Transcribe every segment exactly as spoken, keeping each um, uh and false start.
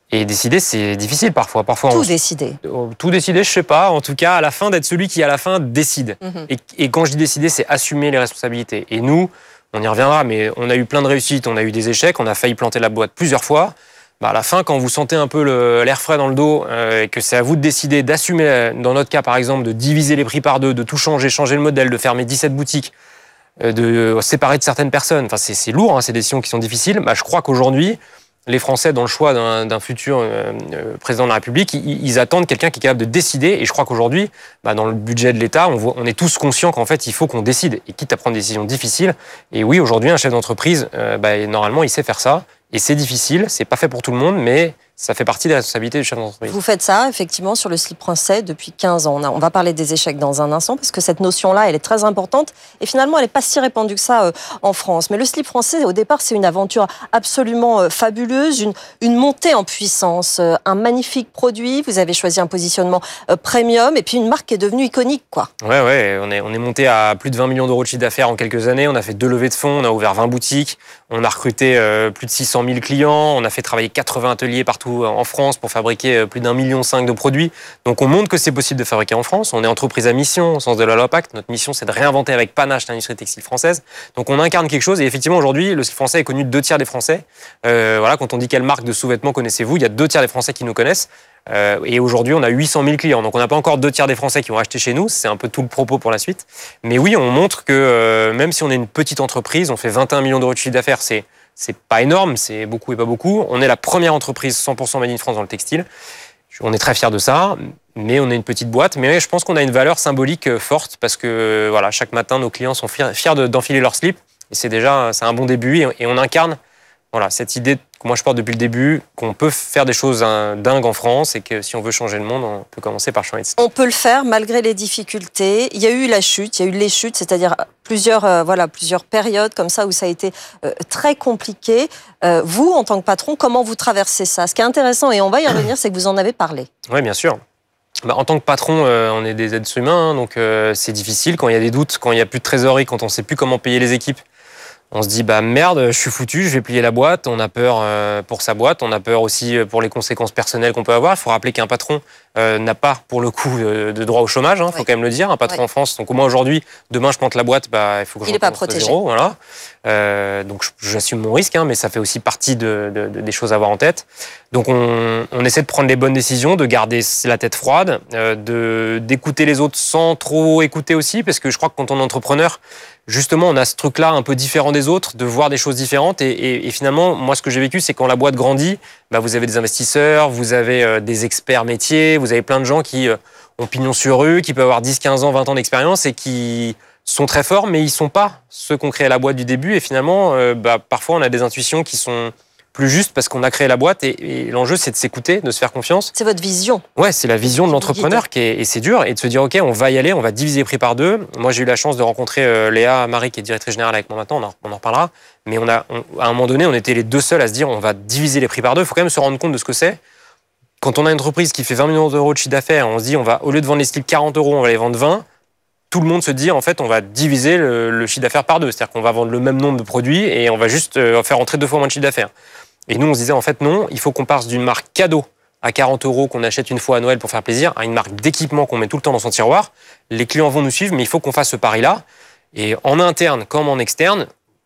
Et décider, c'est difficile parfois. parfois tout on... décider. Tout décider, je sais pas. En tout cas, à la fin, d'être celui qui, à la fin, décide. Mm-hmm. Et, et quand je dis décider, c'est assumer les responsabilités. Et nous, on y reviendra, mais on a eu plein de réussites, on a eu des échecs, on a failli planter la boîte plusieurs fois. Bah à la fin, quand vous sentez un peu le, l'air frais dans le dos euh, et que c'est à vous de décider, d'assumer, dans notre cas par exemple, de diviser les prix par deux, de tout changer, changer le modèle, de fermer dix-sept boutiques, euh, de séparer de certaines personnes, enfin c'est, c'est lourd, hein, c'est des décisions qui sont difficiles. Bah, je crois qu'aujourd'hui, les Français, dans le choix d'un, d'un futur euh, euh, président de la République, ils, ils attendent quelqu'un qui est capable de décider. Et je crois qu'aujourd'hui, bah, dans le budget de l'État, on, voit, on est tous conscients qu'en fait, il faut qu'on décide. Et quitte à prendre des décisions difficiles. Et oui, aujourd'hui, un chef d'entreprise, euh, bah, normalement, il sait faire ça. Et c'est difficile, c'est pas fait pour tout le monde, mais ça fait partie des responsabilités du chef d'entreprise. Vous faites ça, effectivement, sur le slip français depuis quinze ans. On, a, on va parler des échecs dans un instant, parce que cette notion-là, elle est très importante. Et finalement, elle n'est pas si répandue que ça euh, en France. Mais le slip français, au départ, c'est une aventure absolument euh, fabuleuse, une, une montée en puissance, euh, un magnifique produit. Vous avez choisi un positionnement euh, premium, et puis une marque qui est devenue iconique, quoi. Ouais, ouais, on est, on est monté à plus de vingt millions d'euros de chiffre d'affaires en quelques années. On a fait deux levées de fonds, on a ouvert vingt boutiques, on a recruté euh, plus de six cent mille clients, on a fait travailler quatre-vingts ateliers partout en France pour fabriquer plus d'un million cinq de produits. Donc on montre que c'est possible de fabriquer en France. On est entreprise à mission au sens de la loi Pacte. Notre mission, c'est de réinventer avec panache l'industrie textile française. Donc on incarne quelque chose. Et effectivement, aujourd'hui, le slip français est connu de deux tiers des Français. Euh, voilà, quand on dit quelle marque de sous-vêtements connaissez-vous, il y a deux tiers des Français qui nous connaissent. Euh, et aujourd'hui, on a huit cent mille clients. Donc on n'a pas encore deux tiers des Français qui vont acheter chez nous. C'est un peu tout le propos pour la suite. Mais oui, on montre que euh, même si on est une petite entreprise, on fait vingt et un millions d'euros de chiffre d'affaires. C'est C'est pas énorme, c'est beaucoup et pas beaucoup. On est la première entreprise cent pour cent made in France dans le textile. On est très fiers de ça, mais on est une petite boîte. Mais je pense qu'on a une valeur symbolique forte parce que voilà, chaque matin, nos clients sont fiers, fiers de, d'enfiler leur slip. Et c'est déjà c'est un bon début. Et, et on incarne voilà, cette idée que moi je porte depuis le début, qu'on peut faire des choses hein, dingues en France et que si on veut changer le monde, on peut commencer par changer de style. On peut le faire malgré les difficultés. Il y a eu la chute, il y a eu les chutes, c'est-à-dire plusieurs, euh, voilà, plusieurs périodes comme ça où ça a été euh, très compliqué. Euh, vous, en tant que patron, comment vous traversez ça? Ce qui est intéressant, et on va y revenir, c'est que vous en avez parlé. Oui, bien sûr. Bah, en tant que patron, euh, on est des êtres humains, hein, donc euh, c'est difficile quand il y a des doutes, quand il n'y a plus de trésorerie, quand on ne sait plus comment payer les équipes. On se dit, bah merde, je suis foutu, je vais plier la boîte. On a peur euh, pour sa boîte, on a peur aussi pour les conséquences personnelles qu'on peut avoir. Il faut rappeler qu'un patron euh, n'a pas, pour le coup, de, de droit au chômage, il hein, faut oui. quand même le dire. Un patron oui. en France, donc au moins aujourd'hui, demain je plante la boîte, bah, il faut que je recommence de zéro. Voilà. Euh, donc j'assume mon risque, hein, mais ça fait aussi partie de, de, de, des choses à avoir en tête. Donc on, on essaie de prendre les bonnes décisions, de garder la tête froide, euh, de, d'écouter les autres sans trop écouter aussi, parce que je crois que quand on est entrepreneur, justement, on a ce truc-là un peu différent des autres, de voir des choses différentes. Et, et, et finalement, moi, ce que j'ai vécu, c'est quand la boîte grandit, bah, vous avez des investisseurs, vous avez euh, des experts métiers, vous avez plein de gens qui euh, ont pignon sur rue, qui peuvent avoir dix, quinze ans, vingt ans d'expérience et qui sont très forts, mais ils ne sont pas ceux qui ont créé la boîte du début. Et finalement, euh, bah, parfois, on a des intuitions qui sont plus justes parce qu'on a créé la boîte. Et, et l'enjeu, c'est de s'écouter, de se faire confiance. C'est votre vision. Ouais, c'est la vision de l'entrepreneur qui est, et c'est dur. Et de se dire, OK, on va y aller, on va diviser les prix par deux. Moi, j'ai eu la chance de rencontrer euh, Léa Marie, qui est directrice générale avec moi maintenant. On en, on en reparlera. Mais on a, on, à un moment donné, on était les deux seuls à se dire, on va diviser les prix par deux. Il faut quand même se rendre compte de ce que c'est. Quand on a une entreprise qui fait vingt millions d'euros de chiffre d'affaires, on se dit, on va, au lieu de vendre les slips quarante euros, on va les vendre vingt. Tout le monde se dit, en fait, on va diviser le, le chiffre d'affaires par deux. C'est-à-dire qu'on va vendre le même nombre de produits et on va juste euh, faire entrer deux fois moins de chiffre d'affaires. Et nous, on se disait, en fait, non, il faut qu'on passe d'une marque cadeau à quarante euros qu'on achète une fois à Noël pour faire plaisir à une marque d'équipement qu'on met tout le temps dans son tiroir. Les clients vont nous suivre, mais il faut qu'on fasse ce pari-là. Et en interne comme en externe,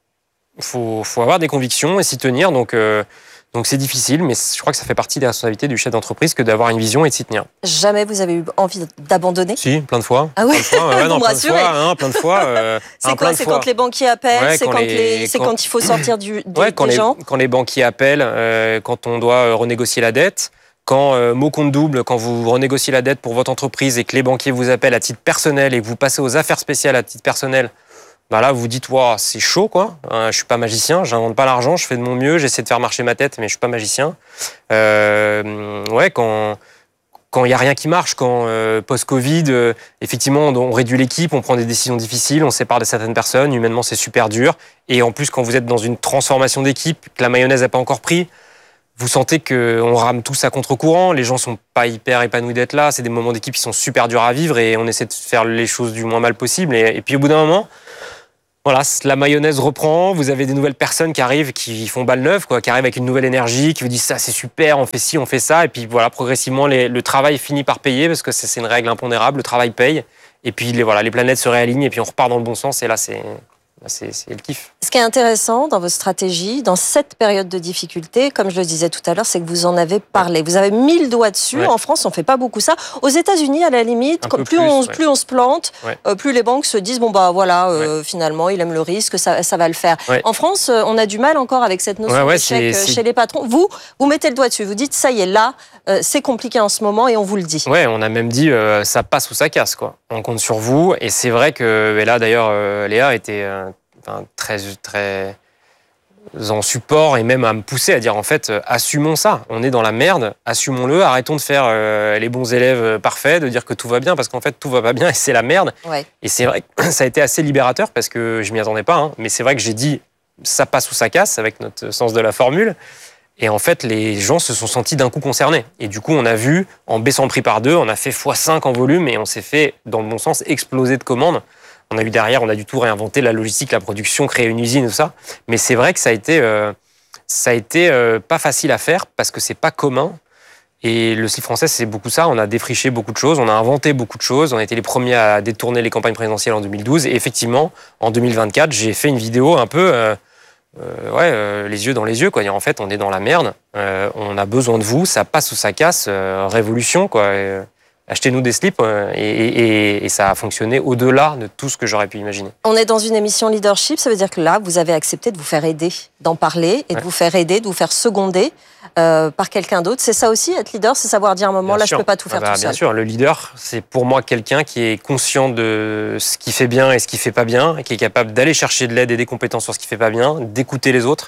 il faut, faut avoir des convictions et s'y tenir. Donc, euh, donc c'est difficile, mais je crois que ça fait partie des responsabilités du chef d'entreprise que d'avoir une vision et de s'y tenir. Jamais vous avez eu envie d'abandonner? Si, plein de fois. Ah oui, plein de fois, ouais, non, vous me plein rassurez. De fois, hein, plein de fois. Euh, c'est hein, quoi? C'est quand les banquiers appellent, ouais, c'est, quand les, les, c'est quand... quand il faut sortir du, des, ouais, quand des les, gens quand les banquiers appellent, euh, quand on doit renégocier la dette, quand euh, mot compte double, quand vous renégociez la dette pour votre entreprise et que les banquiers vous appellent à titre personnel et que vous passez aux affaires spéciales à titre personnel, bah là, vous vous dites, wow, c'est chaud, quoi. Euh, je suis pas magicien, j'invente pas l'argent, je fais de mon mieux, j'essaie de faire marcher ma tête, mais je suis pas magicien. Euh, ouais, quand quand il y a rien qui marche, quand euh, post-Covid, euh, effectivement, on, on réduit l'équipe, on prend des décisions difficiles, on se sépare de certaines personnes, humainement, c'est super dur. Et en plus, quand vous êtes dans une transformation d'équipe, que la mayonnaise n'a pas encore pris, vous sentez qu'on rame tous à contre-courant, les gens sont pas hyper épanouis d'être là, c'est des moments d'équipe qui sont super durs à vivre et on essaie de faire les choses du moins mal possible. Et, et puis au bout d'un moment, voilà, la mayonnaise reprend, vous avez des nouvelles personnes qui arrivent, qui font balle neuve, quoi, qui arrivent avec une nouvelle énergie, qui vous disent ça c'est super, on fait ci, on fait ça, et puis voilà, progressivement les, le travail finit par payer, parce que c'est, c'est une règle impondérable, le travail paye, et puis les, voilà, les planètes se réalignent, et puis on repart dans le bon sens, et là c'est... C'est, c'est le kiff. Ce qui est intéressant dans votre stratégie, dans cette période de difficulté, comme je le disais tout à l'heure, c'est que vous en avez parlé. Vous avez mis le doigt dessus. Ouais. En France, on ne fait pas beaucoup ça. Aux États-Unis, à la limite, comme plus, plus, on, ouais. plus on se plante, ouais. euh, plus les banques se disent bon bah voilà, euh, ouais. finalement, il aime le risque, ça, ça va le faire. Ouais. En France, euh, on a du mal encore avec cette notion ouais, ouais, d'échec c'est, c'est... chez les patrons. Vous, vous mettez le doigt dessus. Vous dites ça y est, là, euh, c'est compliqué en ce moment et on vous le dit. Ouais, on a même dit euh, ça passe ou ça casse, quoi. On compte sur vous. Et c'est vrai que et là, d'ailleurs, euh, Léa était euh, Enfin, très, très en support et même à me pousser à dire en fait, euh, assumons ça. On est dans la merde, assumons-le, arrêtons de faire euh, les bons élèves parfaits, de dire que tout va bien parce qu'en fait tout va pas bien et c'est la merde. Ouais. Et c'est vrai que ça a été assez libérateur parce que je m'y attendais pas, hein, mais c'est vrai que j'ai dit ça passe ou ça casse avec notre sens de la formule. Et en fait, les gens se sont sentis d'un coup concernés. Et du coup, on a vu, en baissant le prix par deux, on a fait fois cinq en volume et on s'est fait, dans le bon sens, exploser de commandes. On a eu derrière, on a du tout réinventé la logistique, la production, créer une usine, tout ça. Mais c'est vrai que ça a été, euh, ça a été euh, pas facile à faire parce que c'est pas commun. Et le slip français, c'est beaucoup ça. On a défriché beaucoup de choses, on a inventé beaucoup de choses. On a été les premiers à détourner les campagnes présidentielles en deux mille douze. Et effectivement, en deux mille vingt-quatre, j'ai fait une vidéo un peu, euh, euh, ouais, euh, les yeux dans les yeux, quoi. Et en fait, on est dans la merde. Euh, on a besoin de vous. Ça passe ou ça casse. Euh, révolution, quoi. Et, euh, achetez-nous des slips et, et, et ça a fonctionné au-delà de tout ce que j'aurais pu imaginer. On est dans une émission leadership, ça veut dire que là, vous avez accepté de vous faire aider, d'en parler et ouais. de vous faire aider, de vous faire seconder euh, par quelqu'un d'autre. C'est ça aussi, être leader, c'est savoir dire à un moment, bien là, sûr. Je ne peux pas tout faire ah bah, tout bien seul. Bien sûr, le leader, c'est pour moi quelqu'un qui est conscient de ce qui fait bien et ce qui ne fait pas bien, et qui est capable d'aller chercher de l'aide et des compétences sur ce qui ne fait pas bien, d'écouter les autres,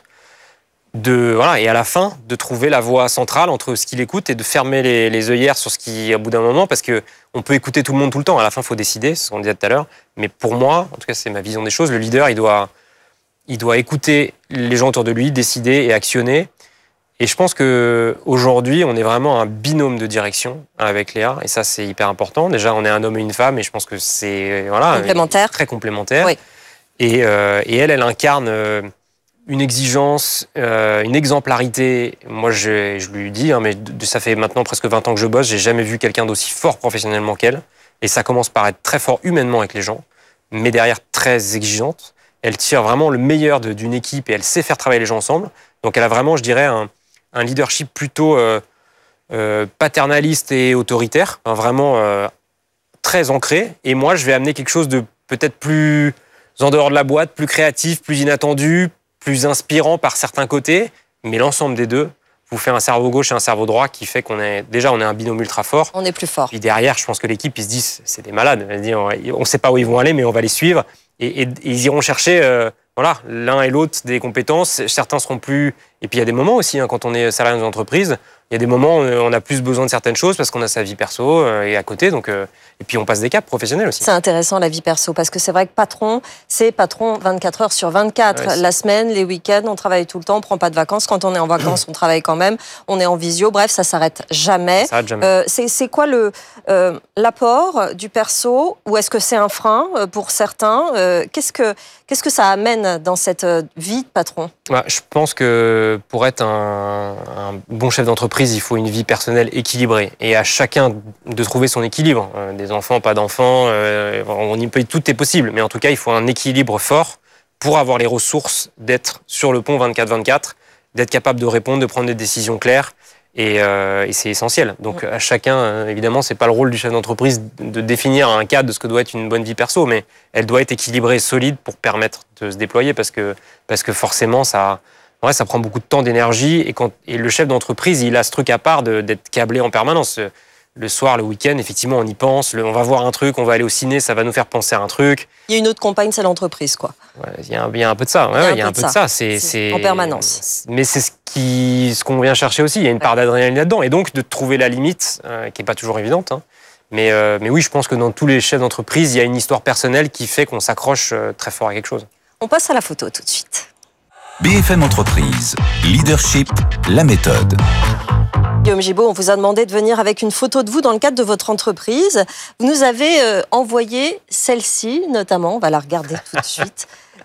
de voilà et à la fin de trouver la voie centrale entre ce qu'il écoute et de fermer les, les œillères sur ce qui au bout d'un moment parce que on peut écouter tout le monde tout le temps à la fin il faut décider c'est ce qu'on disait tout à l'heure mais pour moi en tout cas c'est ma vision des choses le leader il doit il doit écouter les gens autour de lui décider et actionner et je pense que aujourd'hui on est vraiment un binôme de direction avec Léa et ça c'est hyper important déjà on est un homme et une femme et je pense que c'est voilà complémentaire très complémentaire oui. et, euh, et elle elle incarne euh, une exigence, euh, une exemplarité. Moi, je, je lui dis, hein, mais ça fait maintenant presque vingt ans que je bosse, j'ai jamais vu quelqu'un d'aussi fort professionnellement qu'elle. Et ça commence par être très fort humainement avec les gens, mais derrière très exigeante. Elle tire vraiment le meilleur de, d'une équipe et elle sait faire travailler les gens ensemble. Donc elle a vraiment, je dirais, un, un leadership plutôt euh, euh, paternaliste et autoritaire, hein, vraiment euh, très ancré. Et moi, je vais amener quelque chose de peut-être plus en dehors de la boîte, plus créatif, plus inattendu, plus inspirant par certains côtés, mais l'ensemble des deux vous fait un cerveau gauche et un cerveau droit qui fait qu'on est déjà on est un binôme ultra fort. On est plus fort. Puis derrière, je pense que l'équipe ils se disent c'est des malades. On ne sait pas où ils vont aller, mais on va les suivre et, et, et ils iront chercher euh, voilà l'un et l'autre des compétences. Certains seront plus et puis il y a des moments aussi hein, quand on est salarié dans une entreprise, il y a des moments où on a plus besoin de certaines choses parce qu'on a sa vie perso euh, et à côté donc euh, et puis on passe des caps professionnels aussi. C'est intéressant la vie perso parce que c'est vrai que patron, c'est patron vingt-quatre heures sur vingt-quatre. Ouais, la semaine, les week-ends, on travaille tout le temps, on prend pas de vacances. Quand on est en vacances, on travaille quand même. On est en visio. Bref, ça s'arrête jamais. Ça s'arrête jamais. Euh, c'est, c'est quoi le euh, l'apport du perso ou est-ce que c'est un frein pour certains euh, Qu'est-ce que qu'est-ce que ça amène dans cette vie de patron? Ouais, je pense que pour être un, un bon chef d'entreprise, il faut une vie personnelle équilibrée et à chacun de trouver son équilibre. Euh, des enfants, pas d'enfants, euh, on y peut, tout est possible, mais en tout cas, il faut un équilibre fort pour avoir les ressources d'être sur le pont vingt-quatre vingt-quatre, d'être capable de répondre, de prendre des décisions claires et, euh, et c'est essentiel. Donc à chacun, évidemment, c'est pas le rôle du chef d'entreprise de définir un cadre de ce que doit être une bonne vie perso, mais elle doit être équilibrée, solide pour permettre de se déployer parce que, parce que forcément, ça... Ouais, ça prend beaucoup de temps, d'énergie, et, quand, et le chef d'entreprise, il a ce truc à part de, d'être câblé en permanence. Le soir, le week-end, effectivement, on y pense, le, on va voir un truc, on va aller au ciné, ça va nous faire penser à un truc. Il y a une autre compagne, c'est l'entreprise, quoi. Ouais, il y a un, il y a un peu de ça, ouais, il y a un peu de ça. C'est, c'est, en permanence. Mais c'est ce, qui, ce qu'on vient chercher aussi, il y a une part d'adrénaline là-dedans, et donc de trouver la limite, euh, qui n'est pas toujours évidente. Hein. Mais, euh, mais oui, je pense que dans tous les chefs d'entreprise, il y a une histoire personnelle qui fait qu'on s'accroche euh, très fort à quelque chose. On passe à la photo tout de suite. B F M Entreprise, Leadership, la méthode. Guillaume Gibault, on vous a demandé de venir avec une photo de vous dans le cadre de votre entreprise. Vous nous avez euh, envoyé celle-ci, notamment, on va la regarder tout de suite.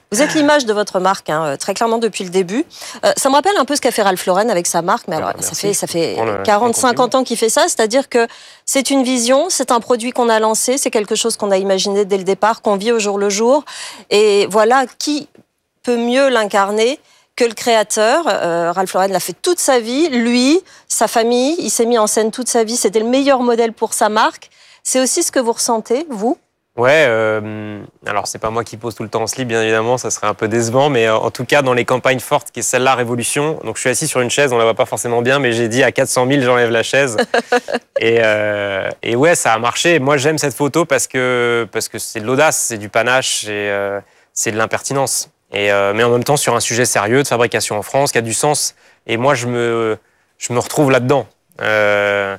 Vous êtes l'image de votre marque, hein, très clairement depuis le début. Euh, ça me rappelle un peu ce qu'a fait Ralph Lauren avec sa marque, mais alors Ah, ça fait, ça fait le, quarante, cinquante ans qu'il fait ça, c'est-à-dire que c'est une vision, c'est un produit qu'on a lancé, c'est quelque chose qu'on a imaginé dès le départ, qu'on vit au jour le jour. Et voilà, qui peut mieux l'incarner que le créateur. euh, Ralph Lauren l'a fait toute sa vie, lui, sa famille, il s'est mis en scène toute sa vie, c'était le meilleur modèle pour sa marque. C'est aussi ce que vous ressentez, vous ? Ouais, euh, alors c'est pas moi qui pose tout le temps en slip, bien évidemment, ça serait un peu décevant, mais euh, en tout cas, dans les campagnes fortes, qui est celle-là, Révolution, donc je suis assis sur une chaise, on la voit pas forcément bien, mais j'ai dit à quatre cent mille, j'enlève la chaise. et, euh, et ouais, ça a marché. Moi, j'aime cette photo parce que parce que c'est de l'audace, c'est du panache, et, euh, c'est de l'impertinence. Et, euh, mais en même temps, sur un sujet sérieux de fabrication en France, qui a du sens. Et moi, je me, je me retrouve là-dedans. Euh,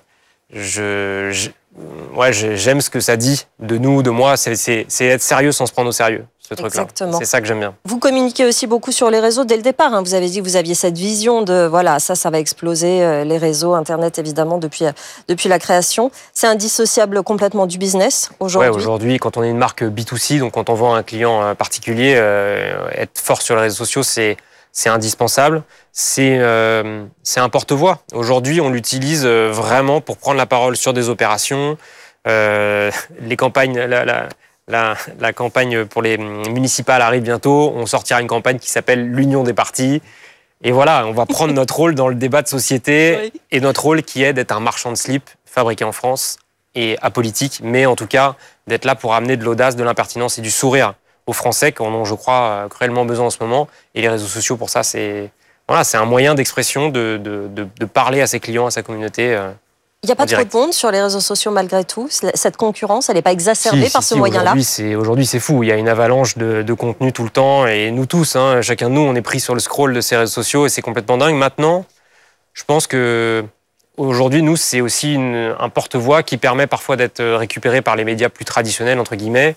je... je Ouais, j'aime ce que ça dit de nous, de moi. C'est être sérieux sans se prendre au sérieux, ce truc-là. C'est ça que j'aime bien. Vous communiquez aussi beaucoup sur les réseaux dès le départ. Hein. Vous avez dit que vous aviez cette vision de, voilà, ça, ça va exploser, euh, les réseaux, Internet, évidemment, depuis, euh, depuis la création. C'est indissociable complètement du business aujourd'hui. Ouais, aujourd'hui, quand on est une marque B deux C, donc quand on vend à un client particulier, euh, être fort sur les réseaux sociaux, c'est c'est indispensable. C'est euh, un porte-voix. Aujourd'hui, on l'utilise vraiment pour prendre la parole sur des opérations. Euh, les campagnes, la, la, la, la campagne pour les municipales arrive bientôt. On sortira une campagne qui s'appelle l'Union des partis. Et voilà, on va prendre notre rôle dans le débat de société oui. Et notre rôle qui est d'être un marchand de slip fabriqué en France et apolitique, mais en tout cas d'être là pour amener de l'audace, de l'impertinence et du sourire aux Français qui en ont, je crois, cruellement besoin en ce moment. Et les réseaux sociaux, pour ça, c'est voilà, c'est un moyen d'expression, de, de, de, de parler à ses clients, à sa communauté. Euh, Il n'y a pas trop de monde sur les réseaux sociaux malgré tout. Cette concurrence, elle n'est pas exacerbée si, par si, ce si, moyen-là. Aujourd'hui, c'est fou. Il y a une avalanche de, de contenu tout le temps. Et nous tous, hein, chacun de nous, on est pris sur le scroll de ces réseaux sociaux et c'est complètement dingue. Maintenant, je pense que aujourd'hui, nous, c'est aussi une, un porte-voix qui permet parfois d'être récupéré par les médias plus traditionnels, entre guillemets.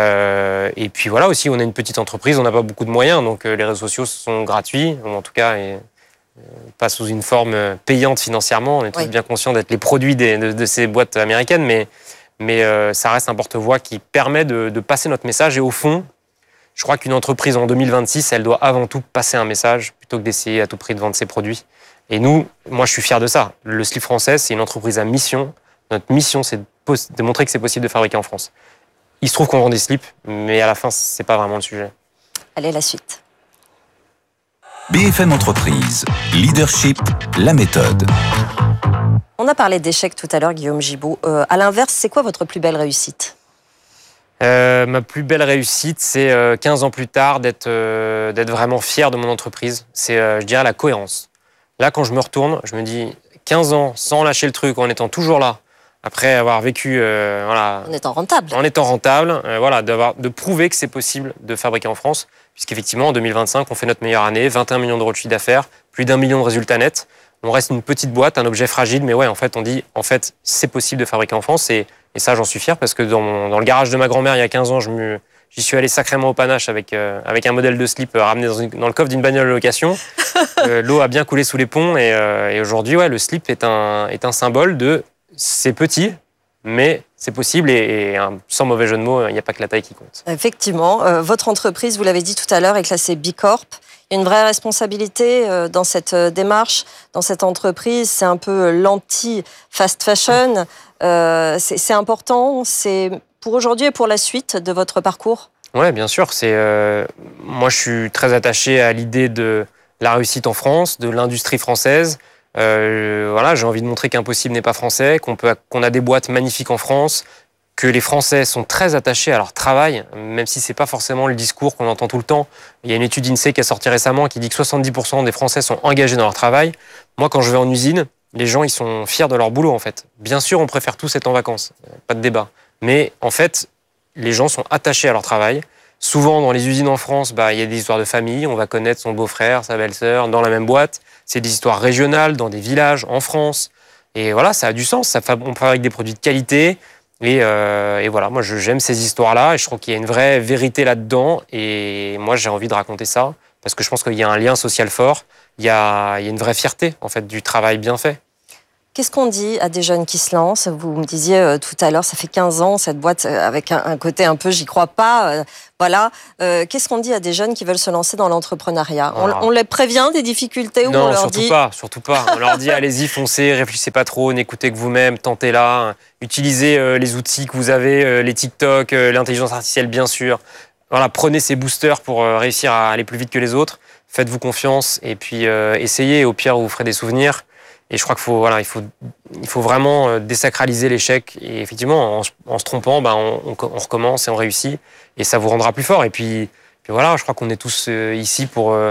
Euh, et puis voilà, aussi, on est une petite entreprise, on n'a pas beaucoup de moyens, donc euh, les réseaux sociaux sont gratuits, ou en tout cas, et, euh, pas sous une forme payante financièrement. On est tous oui. bien conscients d'être les produits des, de, de ces boîtes américaines, mais, mais euh, ça reste un porte-voix qui permet de, de passer notre message. Et au fond, je crois qu'une entreprise en deux mille vingt-six, elle doit avant tout passer un message plutôt que d'essayer à tout prix de vendre ses produits. Et nous, moi, je suis fier de ça. Le Slip Français, c'est une entreprise à mission. Notre mission, c'est de, de montrer que c'est possible de fabriquer en France. Il se trouve qu'on vend des slips, mais à la fin, c'est pas vraiment le sujet. Allez, la suite. B F M Entreprise, leadership, la méthode. On a parlé d'échecs tout à l'heure, Guillaume Gibaud. Euh, à l'inverse, c'est quoi votre plus belle réussite ? euh, Ma plus belle réussite, c'est euh, quinze ans plus tard d'être euh, d'être vraiment fier de mon entreprise. C'est, euh, je dirais, la cohérence. Là, quand je me retourne, je me dis quinze ans sans lâcher le truc, en étant toujours là. Après avoir vécu, euh, voilà, en étant rentable, en étant rentable, euh, voilà, d'avoir, de prouver que c'est possible de fabriquer en France, puisqu'effectivement en deux mille vingt-cinq on fait notre meilleure année, vingt et un millions d'euros de chiffre d'affaires, plus d'un million de résultats nets. On reste une petite boîte, un objet fragile, mais ouais, en fait, on dit, en fait, c'est possible de fabriquer en France, et, et ça, j'en suis fier parce que dans, mon, dans le garage de ma grand-mère il y a quinze ans, je me, j'y suis allé sacrément au panache avec euh, avec un modèle de slip euh, ramené dans, une, dans le coffre d'une bagnole de location. euh, L'eau a bien coulé sous les ponts, et, euh, et aujourd'hui, ouais, le slip est un est un symbole de c'est petit. Mais c'est possible et, et sans mauvais jeu de mots, il n'y a pas que la taille qui compte. Effectivement, euh, votre entreprise, vous l'avez dit tout à l'heure, est classée B Corp. Il y a une vraie responsabilité euh, dans cette euh, démarche, dans cette entreprise. C'est un peu l'anti-fast fashion. Euh, c'est important, c'est pour aujourd'hui et pour la suite de votre parcours. Oui, bien sûr. C'est, euh, moi, je suis très attaché à l'idée de la réussite en France, de l'industrie française. Euh, voilà, j'ai envie de montrer qu'impossible n'est pas français, qu'on peut, qu'on a des boîtes magnifiques en France, que les Français sont très attachés à leur travail, même si c'est pas forcément le discours qu'on entend tout le temps. Il y a une étude INSEE qui est sortie récemment qui dit que soixante-dix pour cent des Français sont engagés dans leur travail. Moi, quand je vais en usine, les gens ils sont fiers de leur boulot en fait. Bien sûr, on préfère tous être en vacances, pas de débat. Mais en fait, les gens sont attachés à leur travail. Souvent, dans les usines en France, bah, il y a des histoires de famille. On va connaître son beau-frère, sa belle-sœur dans la même boîte. C'est des histoires régionales, dans des villages, en France. Et voilà, ça a du sens. Ça, on fabrique des produits de qualité. Et, euh, et voilà, moi, je, j'aime ces histoires-là. Et je trouve qu'il y a une vraie vérité là-dedans. Et moi, j'ai envie de raconter ça. Parce que je pense qu'il y a un lien social fort. Il y a, il y a une vraie fierté, en fait, du travail bien fait. Qu'est-ce qu'on dit à des jeunes qui se lancent? Vous me disiez euh, tout à l'heure, ça fait quinze ans, cette boîte, euh, avec un, un côté un peu, j'y crois pas. Euh, voilà. Euh, qu'est-ce qu'on dit à des jeunes qui veulent se lancer dans l'entrepreneuriat? on, on les prévient des difficultés ou non, on leur surtout dit... pas, surtout pas. On leur dit, allez-y, foncez, réfléchissez pas trop, n'écoutez que vous-même, tentez-la. Utilisez euh, les outils que vous avez, euh, les TikTok, euh, l'intelligence artificielle, bien sûr. Voilà, prenez ces boosters pour euh, réussir à aller plus vite que les autres. Faites-vous confiance et puis euh, essayez. Au pire, vous ferez des souvenirs. Et je crois qu'il faut, voilà, il faut, il faut vraiment désacraliser l'échec. Et effectivement, en, en se trompant, ben, on, on, on recommence et on réussit. Et ça vous rendra plus fort. Et puis, puis voilà, je crois qu'on est tous euh, ici pour euh,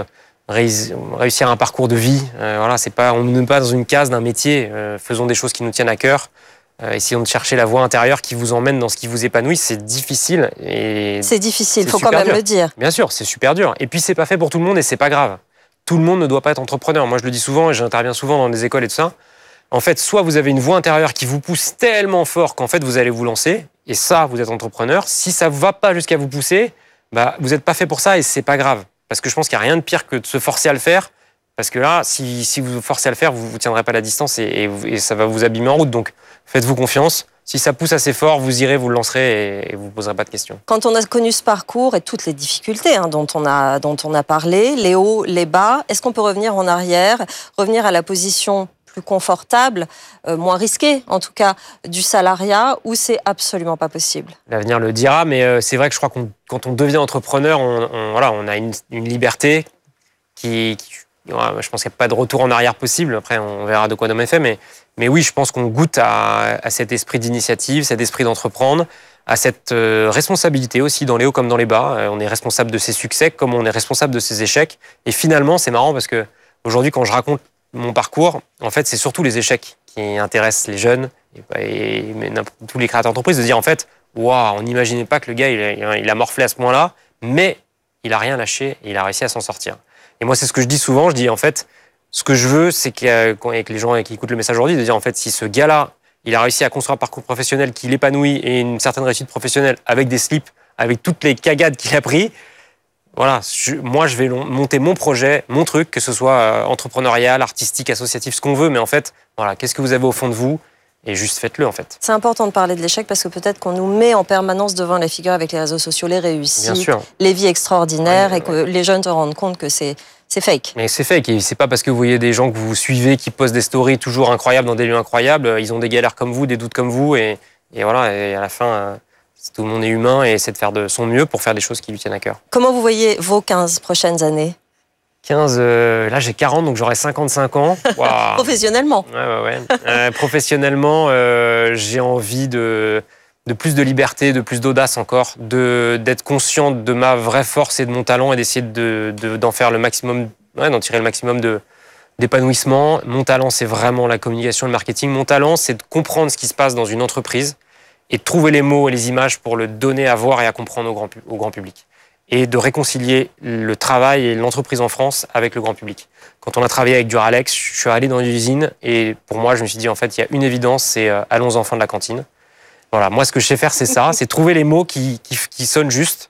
réussir un parcours de vie. Euh, voilà, c'est pas, on n'est pas dans une case d'un métier. Euh, faisons des choses qui nous tiennent à cœur. Euh, essayons de chercher la voie intérieure qui vous emmène dans ce qui vous épanouit. C'est difficile. Et c'est difficile, il faut super quand même dur. le dire. Bien sûr, c'est super dur. Et puis, c'est pas fait pour tout le monde et c'est pas grave. Tout le monde ne doit pas être entrepreneur. Moi, je le dis souvent et j'interviens souvent dans des écoles et tout ça. En fait, soit vous avez une voie intérieure qui vous pousse tellement fort qu'en fait, vous allez vous lancer. Et ça, vous êtes entrepreneur. Si ça ne va pas jusqu'à vous pousser, bah, vous n'êtes pas fait pour ça et c'est pas grave. Parce que je pense qu'il n'y a rien de pire que de se forcer à le faire. Parce que là, si, si vous vous forcez à le faire, vous ne tiendrez pas la distance et, et, et ça va vous abîmer en route. Donc, faites-vous confiance. Si ça pousse assez fort, vous irez, vous le lancerez et, et vous ne poserez pas de questions. Quand on a connu ce parcours et toutes les difficultés hein, dont, on a, dont on a parlé, les hauts, les bas, est-ce qu'on peut revenir en arrière, revenir à la position plus confortable, euh, moins risquée en tout cas, du salariat, ou c'est absolument pas possible? L'avenir le dira, mais euh, c'est vrai que je crois que quand on devient entrepreneur, on, on, voilà, on a une, une liberté qui... qui ouais, je pense qu'il n'y a pas de retour en arrière possible. Après, on verra de quoi demain est fait, mais... Mais oui, je pense qu'on goûte à, à cet esprit d'initiative, cet esprit d'entreprendre, à cette euh, responsabilité aussi dans les hauts comme dans les bas. Euh, on est responsable de ses succès comme on est responsable de ses échecs. Et finalement, c'est marrant parce que aujourd'hui, quand je raconte mon parcours, en fait, c'est surtout les échecs qui intéressent les jeunes et, et mais tous les créateurs d'entreprise de dire en fait, waouh, on n'imaginait pas que le gars il a, il a morflé à ce point-là, mais il a rien lâché et il a réussi à s'en sortir. Et moi, c'est ce que je dis souvent. Je dis en fait. Ce que je veux, c'est qu'avec les gens qui écoutent le message aujourd'hui, de dire en fait, si ce gars-là, il a réussi à construire un parcours professionnel qui l'épanouit et une certaine réussite professionnelle avec des slips, avec toutes les cagades qu'il a pris, voilà, je, moi je vais monter mon projet, mon truc, que ce soit entrepreneurial, artistique, associatif, ce qu'on veut, mais en fait, voilà, qu'est-ce que vous avez au fond de vous? Et juste faites-le en fait. C'est important de parler de l'échec parce que peut-être qu'on nous met en permanence devant les figures avec les réseaux sociaux, les réussites, les vies extraordinaires, ouais, et que ouais. les jeunes se rendent compte que c'est c'est fake. Mais c'est fake et c'est pas parce que vous voyez des gens que vous suivez qui postent des stories toujours incroyables dans des lieux incroyables, ils ont des galères comme vous, des doutes comme vous et, et voilà, et à la fin, tout le monde est humain et essaie de faire de son mieux pour faire des choses qui lui tiennent à cœur. Comment vous voyez vos quinze prochaines années? quinze, euh, là j'ai quarante, donc j'aurai cinquante-cinq ans. Wow. Professionnellement. Ouais, ouais, ouais. Euh, professionnellement, euh, j'ai envie de, de plus de liberté, de plus d'audace encore, de, d'être conscient de ma vraie force et de mon talent et d'essayer de, de, d'en faire le maximum, ouais, d'en tirer le maximum de, d'épanouissement. Mon talent, c'est vraiment la communication et le marketing. Mon talent, c'est de comprendre ce qui se passe dans une entreprise et de trouver les mots et les images pour le donner à voir et à comprendre au grand, au grand public. Et de réconcilier le travail et l'entreprise en France avec le grand public. Quand on a travaillé avec Duralex, je suis allé dans une usine et pour moi, je me suis dit, en fait, il y a une évidence, c'est euh, allons enfants de la cantine. Voilà, moi, ce que je sais faire, c'est ça, c'est trouver les mots qui, qui, qui sonnent juste.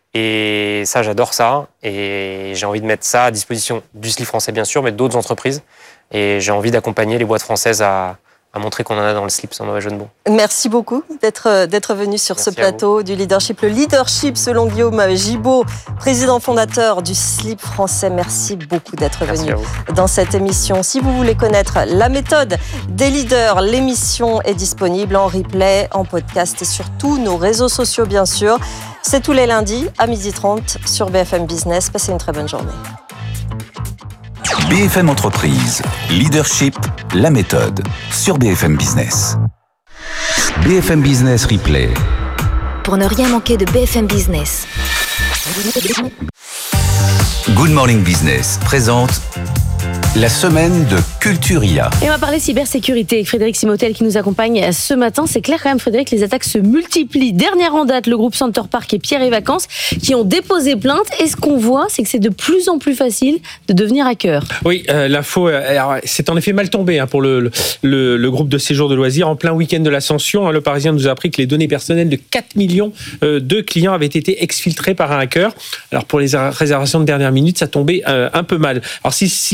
Et ça, j'adore ça. Et j'ai envie de mettre ça à disposition du slip français, bien sûr, mais d'autres entreprises. Et j'ai envie d'accompagner les boîtes françaises à... à montrer qu'on en a dans le slip, sans mauvais jeu de mots. Merci beaucoup d'être, d'être venu sur Merci ce plateau du leadership. Le leadership, selon Guillaume Gibaud, président fondateur du slip français. Merci beaucoup d'être Merci venu dans cette émission. Si vous voulez connaître la méthode des leaders, l'émission est disponible en replay, en podcast et sur tous nos réseaux sociaux, bien sûr. C'est tous les lundis à midi trente sur B F M Business. Passez une très bonne journée. B F M Entreprise, leadership, la méthode, sur B F M Business. B F M Business Replay. Pour ne rien manquer de B F M Business. Good Morning Business présente la semaine de Culturia. Et on va parler cybersécurité avec Frédéric Simotel qui nous accompagne ce matin. C'est clair quand même, Frédéric, les attaques se multiplient. Dernière en date, le groupe Center Park et Pierre et Vacances qui ont déposé plainte. Et ce qu'on voit, c'est que c'est de plus en plus facile de devenir hacker. Oui, euh, l'info, alors, c'est en effet mal tombé hein, pour le, le, le groupe de séjour de loisirs. En plein week-end de l'Ascension, hein, le Parisien nous a appris que les données personnelles de quatre millions euh, de clients avaient été exfiltrées par un hacker. Alors pour les réservations de dernière minute, ça tombait euh, un peu mal. Alors si, si c'est le système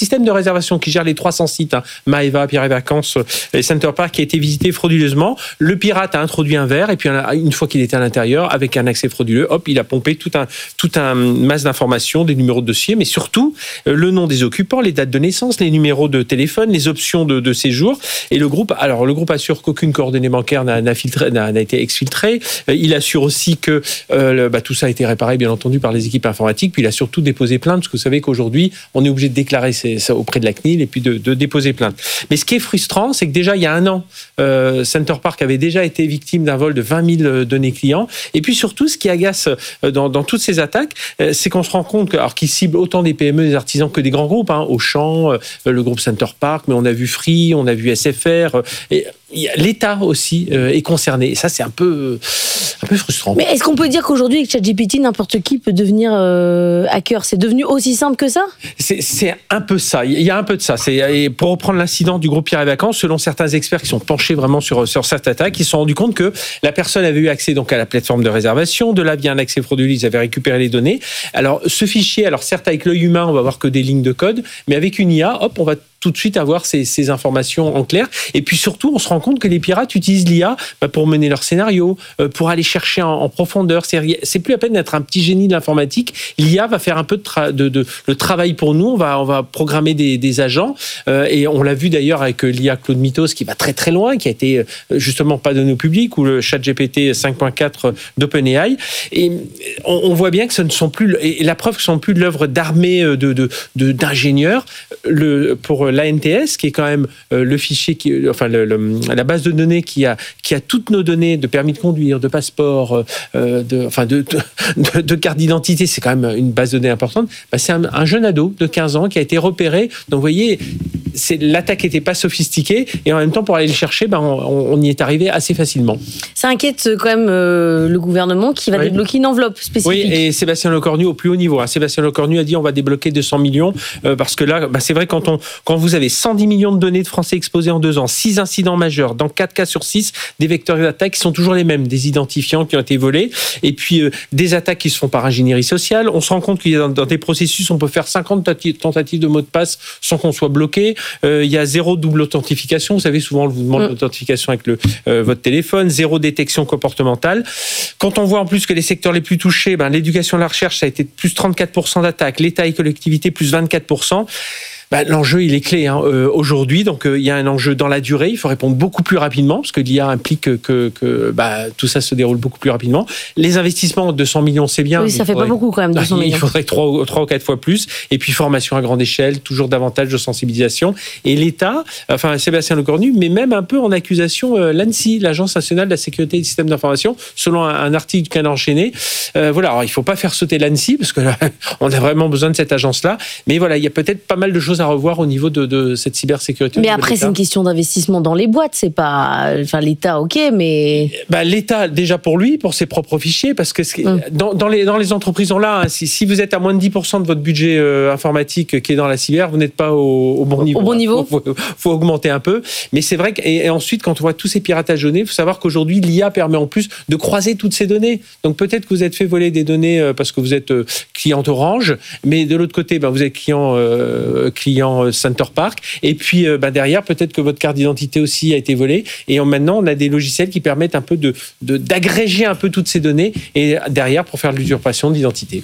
système de réservation qui gère les trois cents sites, hein, Maeva, Pierre et Vacances et Center Park, qui a été visité frauduleusement. Le pirate a introduit un verre et puis une fois qu'il était à l'intérieur, avec un accès frauduleux, hop, il a pompé tout un, tout un masse d'informations, des numéros de dossier, mais surtout le nom des occupants, les dates de naissance, les numéros de téléphone, les options de, de séjour. Et le groupe, alors le groupe assure qu'aucune coordonnée bancaire n'a, n'a, filtré, n'a, n'a été exfiltrée. Il assure aussi que euh, le, bah, tout ça a été réparé, bien entendu, par les équipes informatiques. Puis il a surtout déposé plainte, parce que vous savez qu'aujourd'hui, on est obligé de déclarer ça auprès de la C N I L et puis de, de déposer plainte. Mais ce qui est frustrant, c'est que déjà, il y a un an, euh, Center Park avait déjà été victime d'un vol de vingt mille données clients. Et puis surtout, ce qui agace dans, dans toutes ces attaques, c'est qu'on se rend compte que, alors, qu'ils ciblent autant des P M E, des artisans que des grands groupes, hein, Auchan, euh, le groupe Center Park, mais on a vu Free, on a vu S F R, et l'État aussi euh, est concerné. Et ça, c'est un peu, un peu frustrant. Mais est-ce qu'on peut dire qu'aujourd'hui, avec ChatGPT, n'importe qui peut devenir euh, hacker ? C'est devenu aussi simple que ça ? c'est, c'est un peu ça. Il y a un peu de ça. C'est, et pour reprendre l'incident du groupe Pierre et Vacances, selon certains experts qui sont penchés vraiment sur, sur cette attaque, ils se sont rendus compte que la personne avait eu accès donc à la plateforme de réservation. De là, via un accès frauduleux, ils avaient récupéré les données. Alors, ce fichier, alors certes, avec l'œil humain, on va voir que des lignes de code, mais avec une I A, hop, on va tout de suite avoir ces, ces informations en clair. Et puis surtout, on se rend compte que les pirates utilisent l'I A bah, pour mener leur scénario, euh, pour aller chercher en, en profondeur. C'est, c'est plus à peine d'être un petit génie de l'informatique. L'I A va faire un peu de, tra- de, de le travail pour nous. On va, on va programmer des, des agents. Euh, et on l'a vu d'ailleurs avec l'I A Claude Mythos qui va très très loin, qui a été justement pas donné au public, ou le ChatGPT cinq point quatre d'OpenAI. Et on, on voit bien que ce ne sont plus, et la preuve que ce ne sont plus de l'œuvre d'armée de, de, de, d'ingénieurs. Le, pour l'A N T S, qui est quand même euh, le fichier, qui, enfin le, le, la base de données qui a, qui a toutes nos données de permis de conduire, de passeport, euh, de, enfin de, de, de carte d'identité, c'est quand même une base de données importante. Bah, c'est un, un jeune ado de quinze ans qui a été repéré. Donc vous voyez, c'est, l'attaque n'était pas sophistiquée et en même temps pour aller le chercher, bah, on, on y est arrivé assez facilement. Ça inquiète quand même euh, le gouvernement qui va oui. débloquer une enveloppe spécifique. Oui, et Sébastien Lecornu au plus haut niveau. Hein. Sébastien Lecornu a dit on va débloquer deux cents millions euh, parce que là, bah, c'est vrai quand on quand vous avez cent dix millions de données de Français exposés en deux ans, six incidents majeurs, dans quatre cas sur six, des vecteurs d'attaque qui sont toujours les mêmes, des identifiants qui ont été volés, et puis euh, des attaques qui se font par ingénierie sociale. On se rend compte qu'il y a dans, dans des processus, on peut faire cinquante tentatives de mots de passe sans qu'on soit bloqué. Euh, il y a zéro double authentification. Vous savez, souvent, on vous demande mmh. l'authentification avec le, euh, votre téléphone, zéro détection comportementale. Quand on voit en plus que les secteurs les plus touchés, ben, l'éducation et la recherche, ça a été plus trente-quatre pour cent d'attaques, l'État et collectivités, plus vingt-quatre pour cent. Bah, l'enjeu, il est clé hein, euh, aujourd'hui. Donc, euh, il y a un enjeu dans la durée. Il faut répondre beaucoup plus rapidement parce que l'I A implique que, que, que bah, tout ça se déroule beaucoup plus rapidement. Les investissements de deux cents millions, c'est bien. Oui, ça fait faudrait, pas beaucoup quand même, deux cents millions. Il faudrait trois ou quatre fois plus. Et puis, formation à grande échelle, toujours davantage de sensibilisation. Et l'État, enfin, Sébastien Lecornu, mais même un peu en accusation euh, l'ANSSI, l'Agence nationale de la sécurité des systèmes d'information, selon un, un article du Canard enchaîné. Euh, voilà, alors il ne faut pas faire sauter l'ANSSI parce que là, on a vraiment besoin de cette agence-là. Mais voilà, il y a peut-être pas mal de choses à revoir au niveau de, de cette cybersécurité. Mais après, c'est une question d'investissement dans les boîtes. C'est pas, enfin, l'État, ok, mais bah, l'État déjà pour lui, pour ses propres fichiers, parce que hum. dans, dans les dans les entreprises on l'a. Hein, si, si vous êtes à moins de dix pour cent de votre budget euh, informatique qui est dans la cyber, vous n'êtes pas au, au bon niveau. Au bon hein. niveau. Faut, faut, faut augmenter un peu. Mais c'est vrai que et, et ensuite, quand on voit tous ces piratages de données, il faut savoir qu'aujourd'hui l'I A permet en plus de croiser toutes ces données. Donc peut-être que vous êtes fait voler des données euh, parce que vous êtes euh, client Orange, mais de l'autre côté, bah, vous êtes client euh, client Center Park. Et puis euh, bah, derrière, peut-être que votre carte d'identité aussi a été volée. Et on, maintenant, on a des logiciels qui permettent un peu de, de, d'agréger un peu toutes ces données et derrière pour faire de l'usurpation d'identité.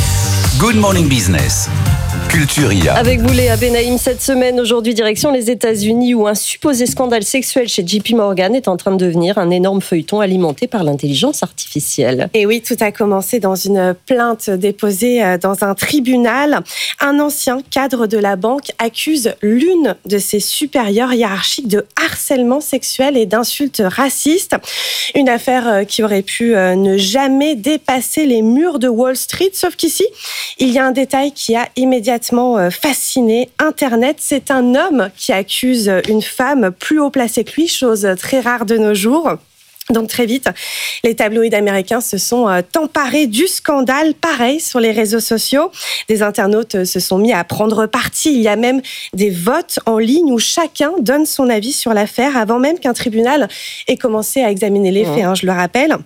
Good Morning Business. Culture I A. Avec vous, Léa Benaïm, cette semaine, aujourd'hui, direction les États-Unis, où un supposé scandale sexuel chez J P Morgan est en train de devenir un énorme feuilleton alimenté par l'intelligence artificielle. Et oui, tout a commencé dans une plainte déposée dans un tribunal. Un ancien cadre de la banque accuse l'une de ses supérieures hiérarchiques de harcèlement sexuel et d'insultes racistes. Une affaire qui aurait pu ne jamais dépasser les murs de Wall Street, sauf qu'ici, il y a un détail qui a immédiatement fasciné Internet. C'est un homme qui accuse une femme plus haut placée que lui, chose très rare de nos jours. Donc très vite, les tabloïds américains se sont emparés du scandale. Pareil sur les réseaux sociaux. Des internautes se sont mis à prendre parti. Il y a même des votes en ligne où chacun donne son avis sur l'affaire avant même qu'un tribunal ait commencé à examiner les faits, hein, je le rappelle.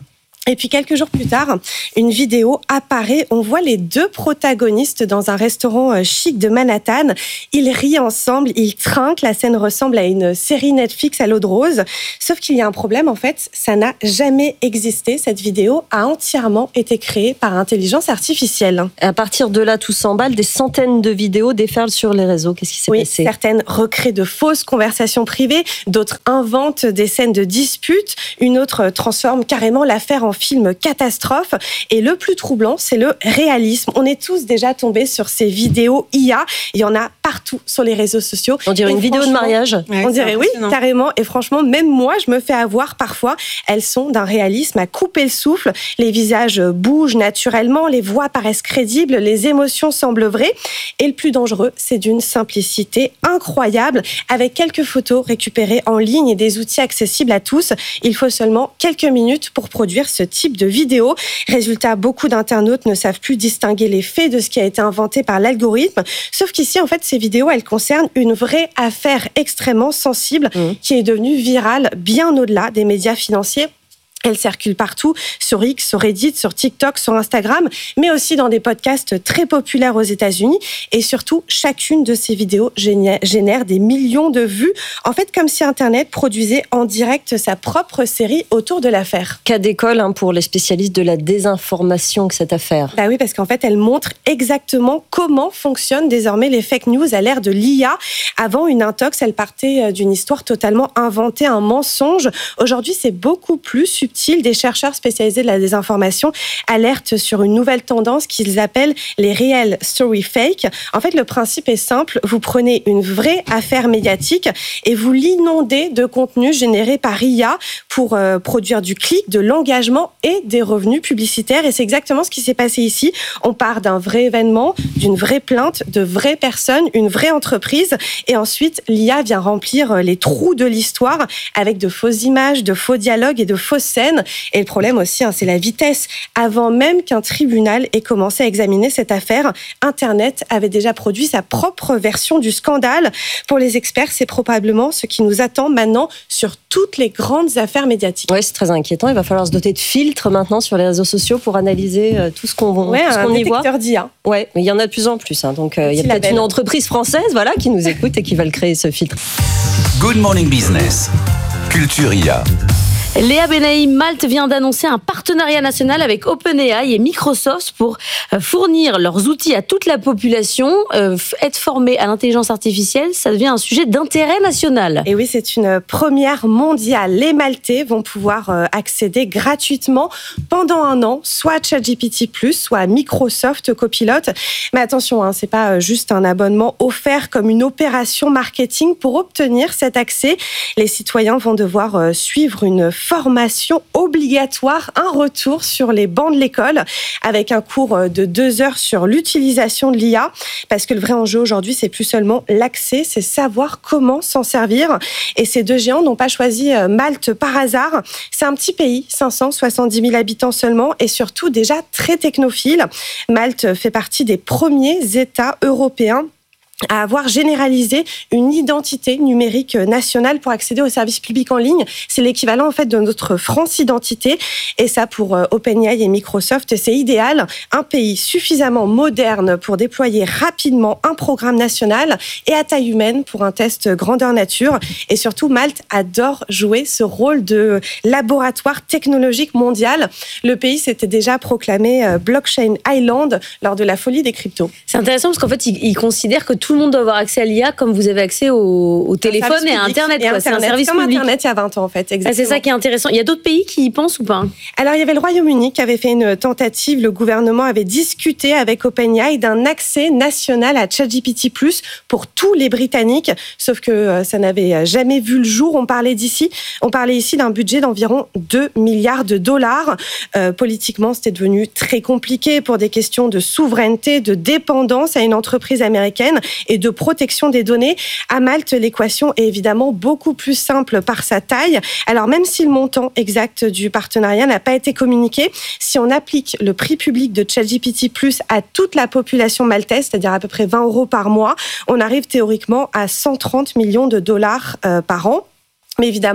Et puis quelques jours plus tard, une vidéo apparaît. On voit les deux protagonistes dans un restaurant chic de Manhattan. Ils rient ensemble, ils trinquent. La scène ressemble à une série Netflix à l'eau de rose. Sauf qu'il y a un problème, en fait, ça n'a jamais existé. Cette vidéo a entièrement été créée par intelligence artificielle. Et à partir de là, tout s'emballe. Des centaines de vidéos déferlent sur les réseaux. Qu'est-ce qui s'est oui, passé ? Certaines recréent de fausses conversations privées, d'autres inventent des scènes de disputes, une autre transforme carrément l'affaire en film catastrophe. Et le plus troublant, c'est le réalisme. On est tous déjà tombés sur ces vidéos I A. Il y en a partout sur les réseaux sociaux. On dirait et une vidéo de mariage. Ouais, on dirait oui, carrément. Et franchement, même moi, je me fais avoir parfois. Elles sont d'un réalisme à couper le souffle. Les visages bougent naturellement, les voix paraissent crédibles, les émotions semblent vraies. Et le plus dangereux, c'est d'une simplicité incroyable. Avec quelques photos récupérées en ligne et des outils accessibles à tous, il faut seulement quelques minutes pour produire ce type de vidéo. Résultat, beaucoup d'internautes ne savent plus distinguer les faits de ce qui a été inventé par l'algorithme. Sauf qu'ici, en fait, ces vidéos, elles concernent une vraie affaire extrêmement sensible mmh. qui est devenue virale bien au-delà des médias financiers. Elle circule partout, sur X, sur Reddit, sur TikTok, sur Instagram, mais aussi dans des podcasts très populaires aux États-Unis. Et surtout, chacune de ces vidéos génère des millions de vues. En fait, comme si Internet produisait en direct sa propre série autour de l'affaire. Cas d'école hein, pour les spécialistes de la désinformation que cette affaire. Bah oui, parce qu'en fait, elle montre exactement comment fonctionnent désormais les fake news à l'ère de l'I A. Avant, une intox, elle partait d'une histoire totalement inventée, un mensonge. Aujourd'hui, c'est beaucoup plus subtil. Des chercheurs spécialisés de la désinformation alertent sur une nouvelle tendance qu'ils appellent les real story fake. En fait, le principe est simple. Vous prenez une vraie affaire médiatique et vous l'inondez de contenu généré par I A pour euh, produire du clic, de l'engagement et des revenus publicitaires. Et c'est exactement ce qui s'est passé ici. On part d'un vrai événement, d'une vraie plainte, de vraies personnes, une vraie entreprise. Et ensuite, l'I A vient remplir les trous de l'histoire avec de fausses images, de faux dialogues et de fausses scènes. Et le problème aussi, hein, c'est la vitesse. Avant même qu'un tribunal ait commencé à examiner cette affaire, Internet avait déjà produit sa propre version du scandale. Pour les experts, c'est probablement ce qui nous attend maintenant sur toutes les grandes affaires médiatiques. Oui, c'est très inquiétant. Il va falloir se doter de filtres maintenant sur les réseaux sociaux pour analyser euh, tout ce qu'on, ouais, tout ce qu'on y voit. Un détecteur d'I A. Oui, mais il y en a de plus en plus. Hein, donc, euh, il y a peut-être label. Une entreprise française voilà, qui nous écoute et qui va le créer, ce filtre. Good Morning Business. Culture I A. Léa Benaïm, Malte vient d'annoncer un partenariat national avec OpenAI et Microsoft pour fournir leurs outils à toute la population. Euh, être formé à l'intelligence artificielle, ça devient un sujet d'intérêt national. Et oui, c'est une première mondiale. Les Maltais vont pouvoir accéder gratuitement pendant un an, soit à ChatGPT plus, soit à Microsoft Copilot. Mais attention, hein, c'est pas juste un abonnement offert comme une opération marketing. Pour obtenir cet accès, les citoyens vont devoir suivre une formation obligatoire, un retour sur les bancs de l'école avec un cours de deux heures sur l'utilisation de l'I A, parce que le vrai enjeu aujourd'hui, c'est plus seulement l'accès, c'est savoir comment s'en servir. Et ces deux géants n'ont pas choisi Malte par hasard. C'est un petit pays, cinq cent soixante-dix mille habitants seulement, et surtout déjà très technophile. Malte fait partie des premiers États européens à avoir généralisé une identité numérique nationale pour accéder aux services publics en ligne. C'est l'équivalent en fait de notre France Identité, et ça pour OpenAI et Microsoft, c'est idéal. Un pays suffisamment moderne pour déployer rapidement un programme national et à taille humaine pour un test grandeur nature. Et surtout, Malte adore jouer ce rôle de laboratoire technologique mondial. Le pays s'était déjà proclamé Blockchain Island lors de la folie des cryptos. C'est intéressant parce qu'en fait, ils, ils considèrent que tout le monde doit avoir accès à l'I A comme vous avez accès au, au téléphone et à Internet. Et quoi. Internet. C'est un service comme public. Internet il y a vingt ans, en fait. Exactement. Ah, c'est ça qui est intéressant. Il y a d'autres pays qui y pensent ou pas ? Alors, il y avait le Royaume-Uni qui avait fait une tentative. Le gouvernement avait discuté avec OpenAI d'un accès national à ChatGPT plus pour tous les Britanniques. Sauf que ça n'avait jamais vu le jour. On parlait d'ici, on parlait ici d'un budget d'environ deux milliards de dollars. Euh, politiquement, c'était devenu très compliqué pour des questions de souveraineté, de dépendance à une entreprise américaine et de protection des données. À Malte, l'équation est évidemment beaucoup plus simple par sa taille. Alors même si le montant exact du partenariat n'a pas été communiqué, si on applique le prix public de ChatGPT plus à toute la population maltaise, c'est-à-dire à peu près vingt euros par mois, on arrive théoriquement à cent trente millions de dollars euh, par an. Mais évidemment, tout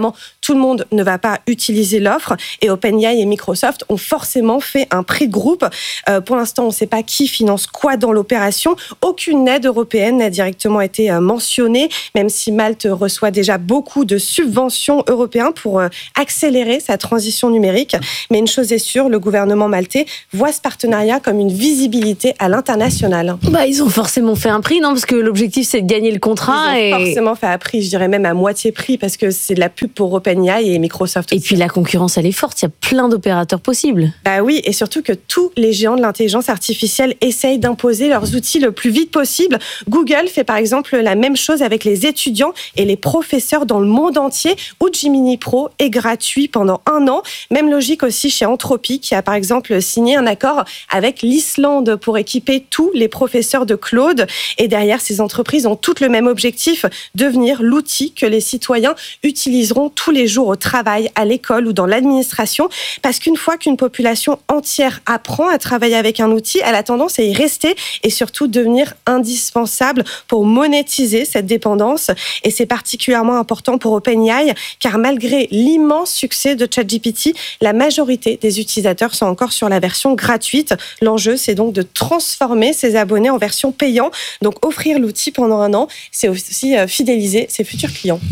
tout le monde ne va pas utiliser l'offre et OpenAI et Microsoft ont forcément fait un prix de groupe. Euh, pour l'instant, on ne sait pas qui finance quoi dans l'opération. Aucune aide européenne n'a directement été mentionnée, même si Malte reçoit déjà beaucoup de subventions européennes pour accélérer sa transition numérique. Mais une chose est sûre, le gouvernement maltais voit ce partenariat comme une visibilité à l'international. Bah, ils ont forcément fait un prix, non ? Parce que l'objectif, c'est de gagner le contrat. Ils ont et... forcément fait un prix, je dirais même à moitié prix, parce que c'est de la pub pour OpenAI et Microsoft. Et aussi. puis la concurrence, elle est forte. Il y a plein d'opérateurs possibles. Bah oui, et surtout que tous les géants de l'intelligence artificielle essayent d'imposer leurs outils le plus vite possible. Google fait par exemple la même chose avec les étudiants et les professeurs dans le monde entier, où Gemini Pro est gratuit pendant un an. Même logique aussi chez Anthropic, qui a par exemple signé un accord avec l'Islande pour équiper tous les professeurs de Claude. Et derrière, ces entreprises ont toutes le même objectif, devenir l'outil que les citoyens utiliseront tous les jours au travail, à l'école ou dans l'administration. Parce qu'une fois qu'une population entière apprend à travailler avec un outil, elle a tendance à y rester et surtout devenir indispensable pour monétiser cette dépendance. Et c'est particulièrement important pour OpenAI, car malgré l'immense succès de ChatGPT, la majorité des utilisateurs sont encore sur la version gratuite. L'enjeu, c'est donc de transformer ses abonnés en version payante. Donc offrir l'outil pendant un an, c'est aussi fidéliser ses futurs clients.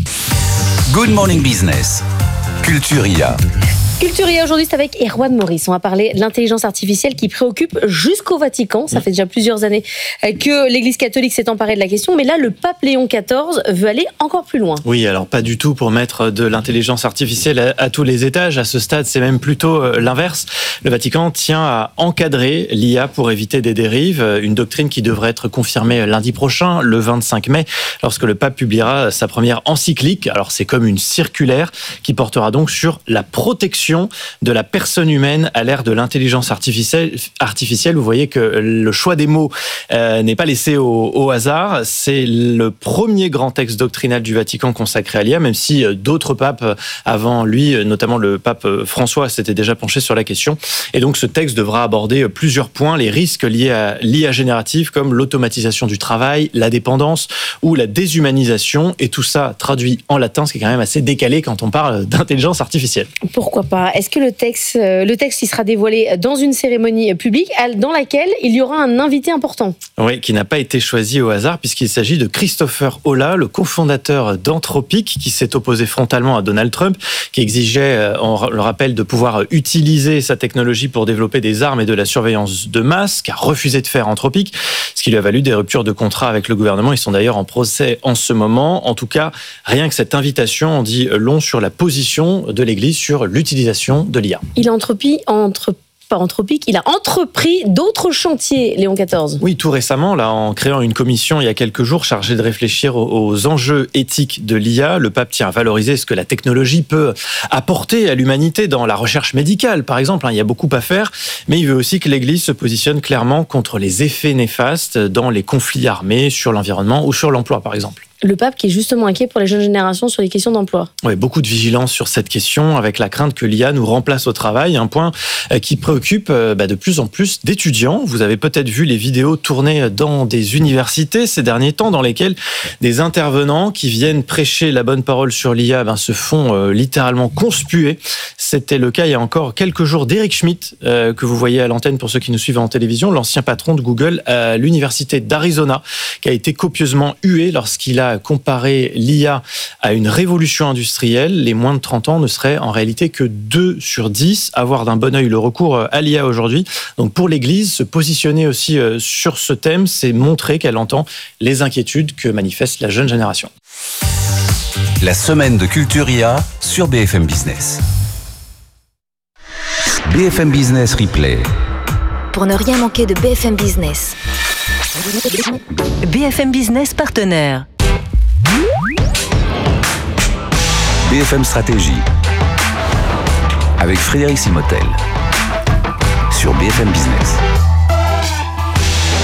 Good Morning Business, Culture I A. Culture I A aujourd'hui, c'est avec Erwan Maurice. On va parler de l'intelligence artificielle qui préoccupe jusqu'au Vatican. Ça fait déjà plusieurs années que l'Église catholique s'est emparée de la question. Mais là, le pape Léon quatorze veut aller encore plus loin. Oui, alors pas du tout pour mettre de l'intelligence artificielle à, à tous les étages. À ce stade, c'est même plutôt euh, l'inverse. Le Vatican tient à encadrer l'I A pour éviter des dérives. Une doctrine qui devrait être confirmée lundi prochain, le vingt-cinq mai, lorsque le pape publiera sa première encyclique. Alors c'est comme une circulaire qui portera donc sur la protection de la personne humaine à l'ère de l'intelligence artificielle. artificielle. Vous voyez que le choix des mots euh, n'est pas laissé au, au hasard. C'est le premier grand texte doctrinal du Vatican consacré à l'I A, même si d'autres papes avant lui, notamment le pape François, s'étaient déjà penchés sur la question. Et donc ce texte devra aborder plusieurs points, les risques liés à l'I A générative, comme l'automatisation du travail, la dépendance ou la déshumanisation, et tout ça traduit en latin, ce qui est quand même assez décalé quand on parle d'intelligence artificielle. Pourquoi pas ? Est-ce que le texte, le texte il sera dévoilé dans une cérémonie publique dans laquelle il y aura un invité important ? Oui, qui n'a pas été choisi au hasard puisqu'il s'agit de Christopher Holla, le cofondateur d'Anthropic, qui s'est opposé frontalement à Donald Trump, qui exigeait, on le rappelle, de pouvoir utiliser sa technologie pour développer des armes et de la surveillance de masse, qui a refusé de faire Anthropic, ce qui lui a valu des ruptures de contrat avec le gouvernement. Ils sont d'ailleurs en procès en ce moment. En tout cas, rien que cette invitation en dit long sur la position de l'Église sur l'utilisation de l'I A. Il a entrepris, entre, pas Anthropic, il a entrepris d'autres chantiers, Léon quatorze. Oui, tout récemment, là, en créant une commission il y a quelques jours chargée de réfléchir aux, aux enjeux éthiques de l'I A, le pape tient à valoriser ce que la technologie peut apporter à l'humanité dans la recherche médicale, par exemple. Il y a beaucoup à faire, mais il veut aussi que l'Église se positionne clairement contre les effets néfastes dans les conflits armés, sur l'environnement ou sur l'emploi, par exemple. Le pape qui est justement inquiet pour les jeunes générations sur les questions d'emploi. Oui, beaucoup de vigilance sur cette question, avec la crainte que l'I A nous remplace au travail, un point qui préoccupe de plus en plus d'étudiants. Vous avez peut-être vu les vidéos tournées dans des universités ces derniers temps, dans lesquelles des intervenants qui viennent prêcher la bonne parole sur l'I A ben, se font littéralement conspuer. C'était le cas il y a encore quelques jours d'Eric Schmidt, euh, que vous voyez à l'antenne pour ceux qui nous suivent en télévision, l'ancien patron de Google à l'université d'Arizona, qui a été copieusement hué lorsqu'il a comparé l'I A à une révolution industrielle. Les moins de trente ans ne seraient en réalité que deux sur dix à voir d'un bon œil le recours à l'I A aujourd'hui. Donc pour l'Église, se positionner aussi sur ce thème, c'est montrer qu'elle entend les inquiétudes que manifeste la jeune génération. La semaine de Culture I A sur B F M Business. B F M Business Replay. Pour ne rien manquer de B F M Business. B F M Business partenaire. B F M Stratégie. Avec Frédéric Simotel. Sur B F M Business.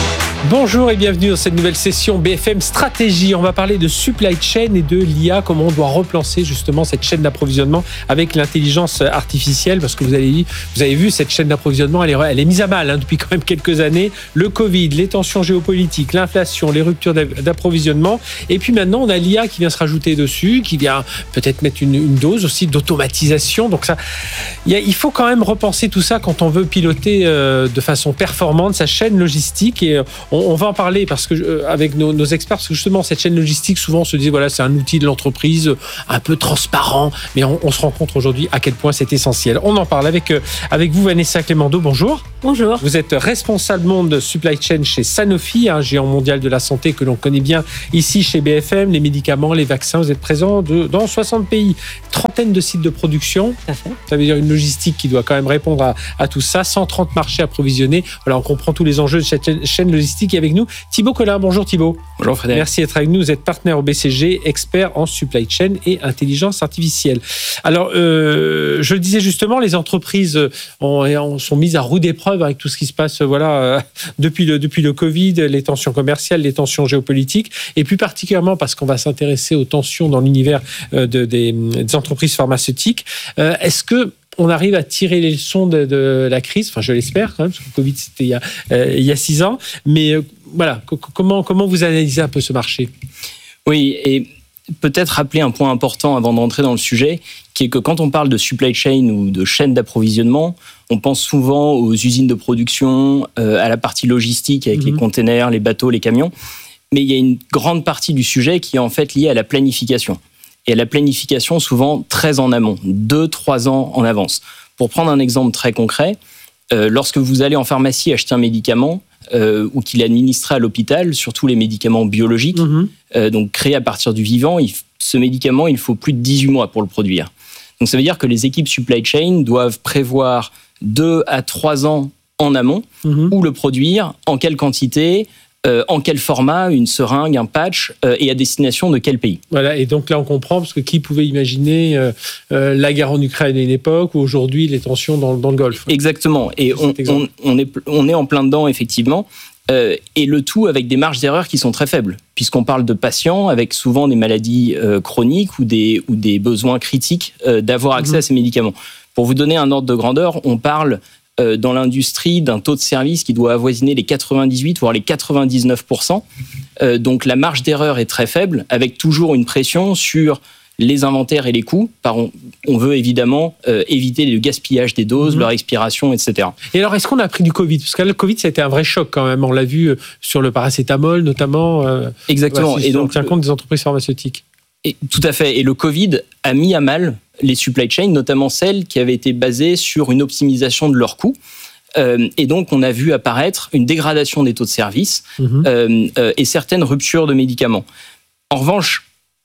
Bonjour et bienvenue dans cette nouvelle session B F M Stratégie. On va parler de supply chain et de l'I A, comment on doit repenser justement cette chaîne d'approvisionnement avec l'intelligence artificielle, parce que vous avez, vous avez vu, cette chaîne d'approvisionnement, elle est, elle est mise à mal hein, depuis quand même quelques années. Le Covid, les tensions géopolitiques, l'inflation, les ruptures d'approvisionnement. Et puis maintenant, on a l'I A qui vient se rajouter dessus, qui vient peut-être mettre une, une dose aussi d'automatisation. Donc ça, il, y a, il faut quand même repenser tout ça quand on veut piloter euh, de façon performante sa chaîne logistique. Et on, on va en parler parce que euh, avec nos, nos experts, parce que justement cette chaîne logistique, souvent on se dit voilà, c'est un outil de l'entreprise un peu transparent, mais on, on se rend compte aujourd'hui à quel point c'est essentiel. On en parle avec euh, avec vous, Vanessa Clémendo. Bonjour. Bonjour. Vous êtes responsable monde supply chain chez Sanofi, un géant mondial de la santé que l'on connaît bien ici chez B F M. Les médicaments, les vaccins, vous êtes présent de, dans soixante pays, trentaine de sites de production. Tout à fait. Ça veut dire une logistique qui doit quand même répondre à, à tout ça. cent trente marchés approvisionnés. Voilà, on comprend tous les enjeux de cette chaîne logistique. Et avec nous, Thibaut Collin. Bonjour Thibaut. Bonjour Frédéric. Merci d'être avec nous. Vous êtes partenaire au B C G, expert en supply chain et intelligence artificielle. Alors, euh, je le disais justement, les entreprises ont, ont, sont mises à rude épreuve avec tout ce qui se passe voilà, euh, depuis, le, depuis le Covid, les tensions commerciales, les tensions géopolitiques, et plus particulièrement parce qu'on va s'intéresser aux tensions dans l'univers euh, de, des, des entreprises pharmaceutiques. Euh, est-ce que on arrive à tirer les leçons de, de la crise? Enfin, je l'espère, quand même, parce que le Covid, c'était il y a, euh, il y a six ans. Mais euh, voilà, c- comment, comment vous analysez un peu ce marché? Oui, et peut-être rappeler un point important avant de rentrer dans le sujet, qui est que quand on parle de supply chain ou de chaîne d'approvisionnement, on pense souvent aux usines de production, euh, à la partie logistique avec mmh. les containers, les bateaux, les camions. Mais il y a une grande partie du sujet qui est en fait liée à la planification. Et à la planification souvent très en amont, deux, trois ans en avance. Pour prendre un exemple très concret, euh, lorsque vous allez en pharmacie acheter un médicament euh, ou qu'il est administré à l'hôpital, surtout les médicaments biologiques, mmh. euh, donc créés à partir du vivant, il, ce médicament, il faut plus de dix-huit mois pour le produire. Donc ça veut dire que les équipes supply chain doivent prévoir deux à trois ans en amont mmh. où le produire, en quelle quantité, Euh, en quel format, une seringue, un patch, euh, et à destination de quel pays. Voilà, et donc là on comprend, parce que qui pouvait imaginer euh, euh, la guerre en Ukraine à une époque, ou aujourd'hui les tensions dans, dans le Golfe. Exactement, et on, on, on, est, on est en plein dedans effectivement, euh, et le tout avec des marges d'erreur qui sont très faibles, puisqu'on parle de patients avec souvent des maladies euh, chroniques ou des, ou des besoins critiques euh, d'avoir accès mmh. à ces médicaments. Pour vous donner un ordre de grandeur, on parle dans l'industrie d'un taux de service qui doit avoisiner les quatre-vingt-dix-huit voire les quatre-vingt-dix-neuf pour cent. Euh, donc la marge d'erreur est très faible, avec toujours une pression sur les inventaires et les coûts. Par on, on veut évidemment euh, éviter le gaspillage des doses, mmh. leur expiration, et cetera. Et alors, est-ce qu'on a appris du Covid? Parce que le Covid, ça a été un vrai choc quand même. On l'a vu sur le paracétamol notamment. Euh, Exactement. Voilà, et donc, on tient compte des entreprises pharmaceutiques. Et, tout à fait. Et le Covid a mis à mal les supply chains, notamment celles qui avaient été basées sur une optimisation de leurs coûts. Euh, et donc, on a vu apparaître une dégradation des taux de service mmh. euh, euh, et certaines ruptures de médicaments. En revanche,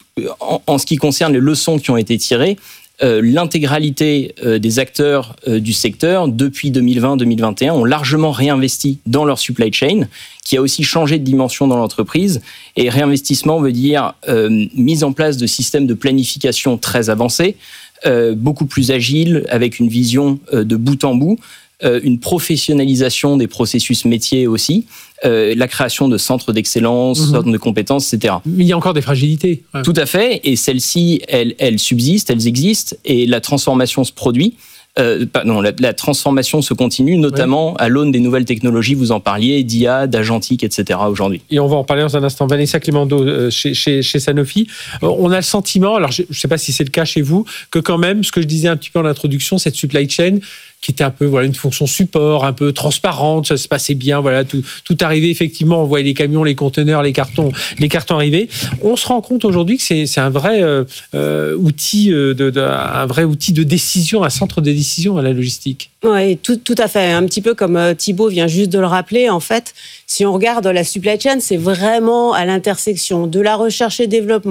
en, en ce qui concerne les leçons qui ont été tirées, euh, l'intégralité euh, des acteurs euh, du secteur, depuis deux mille vingt deux mille vingt et un, ont largement réinvesti dans leur supply chain, qui a aussi changé de dimension dans l'entreprise. Et réinvestissement veut dire euh, mise en place de systèmes de planification très avancés, euh, beaucoup plus agiles, avec une vision euh, de bout en bout, euh, une professionnalisation des processus métiers aussi, euh, la création de centres d'excellence, mmh. centres de compétences, et cetera. Mais il y a encore des fragilités. Ouais. Tout à fait, et celles-ci, elles, elles subsistent, elles existent, et la transformation se produit. Euh, non, la, la transformation se continue, notamment ouais. à l'aune des nouvelles technologies, vous en parliez, d'I A, d'agentique, et cetera aujourd'hui. Et on va en parler dans un instant. Vanessa Clémendo, euh, chez, chez, chez Sanofi, euh, on a le sentiment, alors je ne sais pas si c'est le cas chez vous, que quand même, ce que je disais un petit peu en introduction, cette supply chain, qui était un peu voilà une fonction support, un peu transparente, ça se passait bien, voilà tout tout arrivait effectivement, on voyait les camions, les conteneurs, les cartons, les cartons arriver. On se rend compte aujourd'hui que c'est c'est un vrai euh, euh, outil de, de un vrai outil de décision, un centre de décision à la logistique. Oui, tout tout à fait. Un petit peu comme Thibaut vient juste de le rappeler, en fait, si on regarde la supply chain, c'est vraiment à l'intersection de la recherche et développement,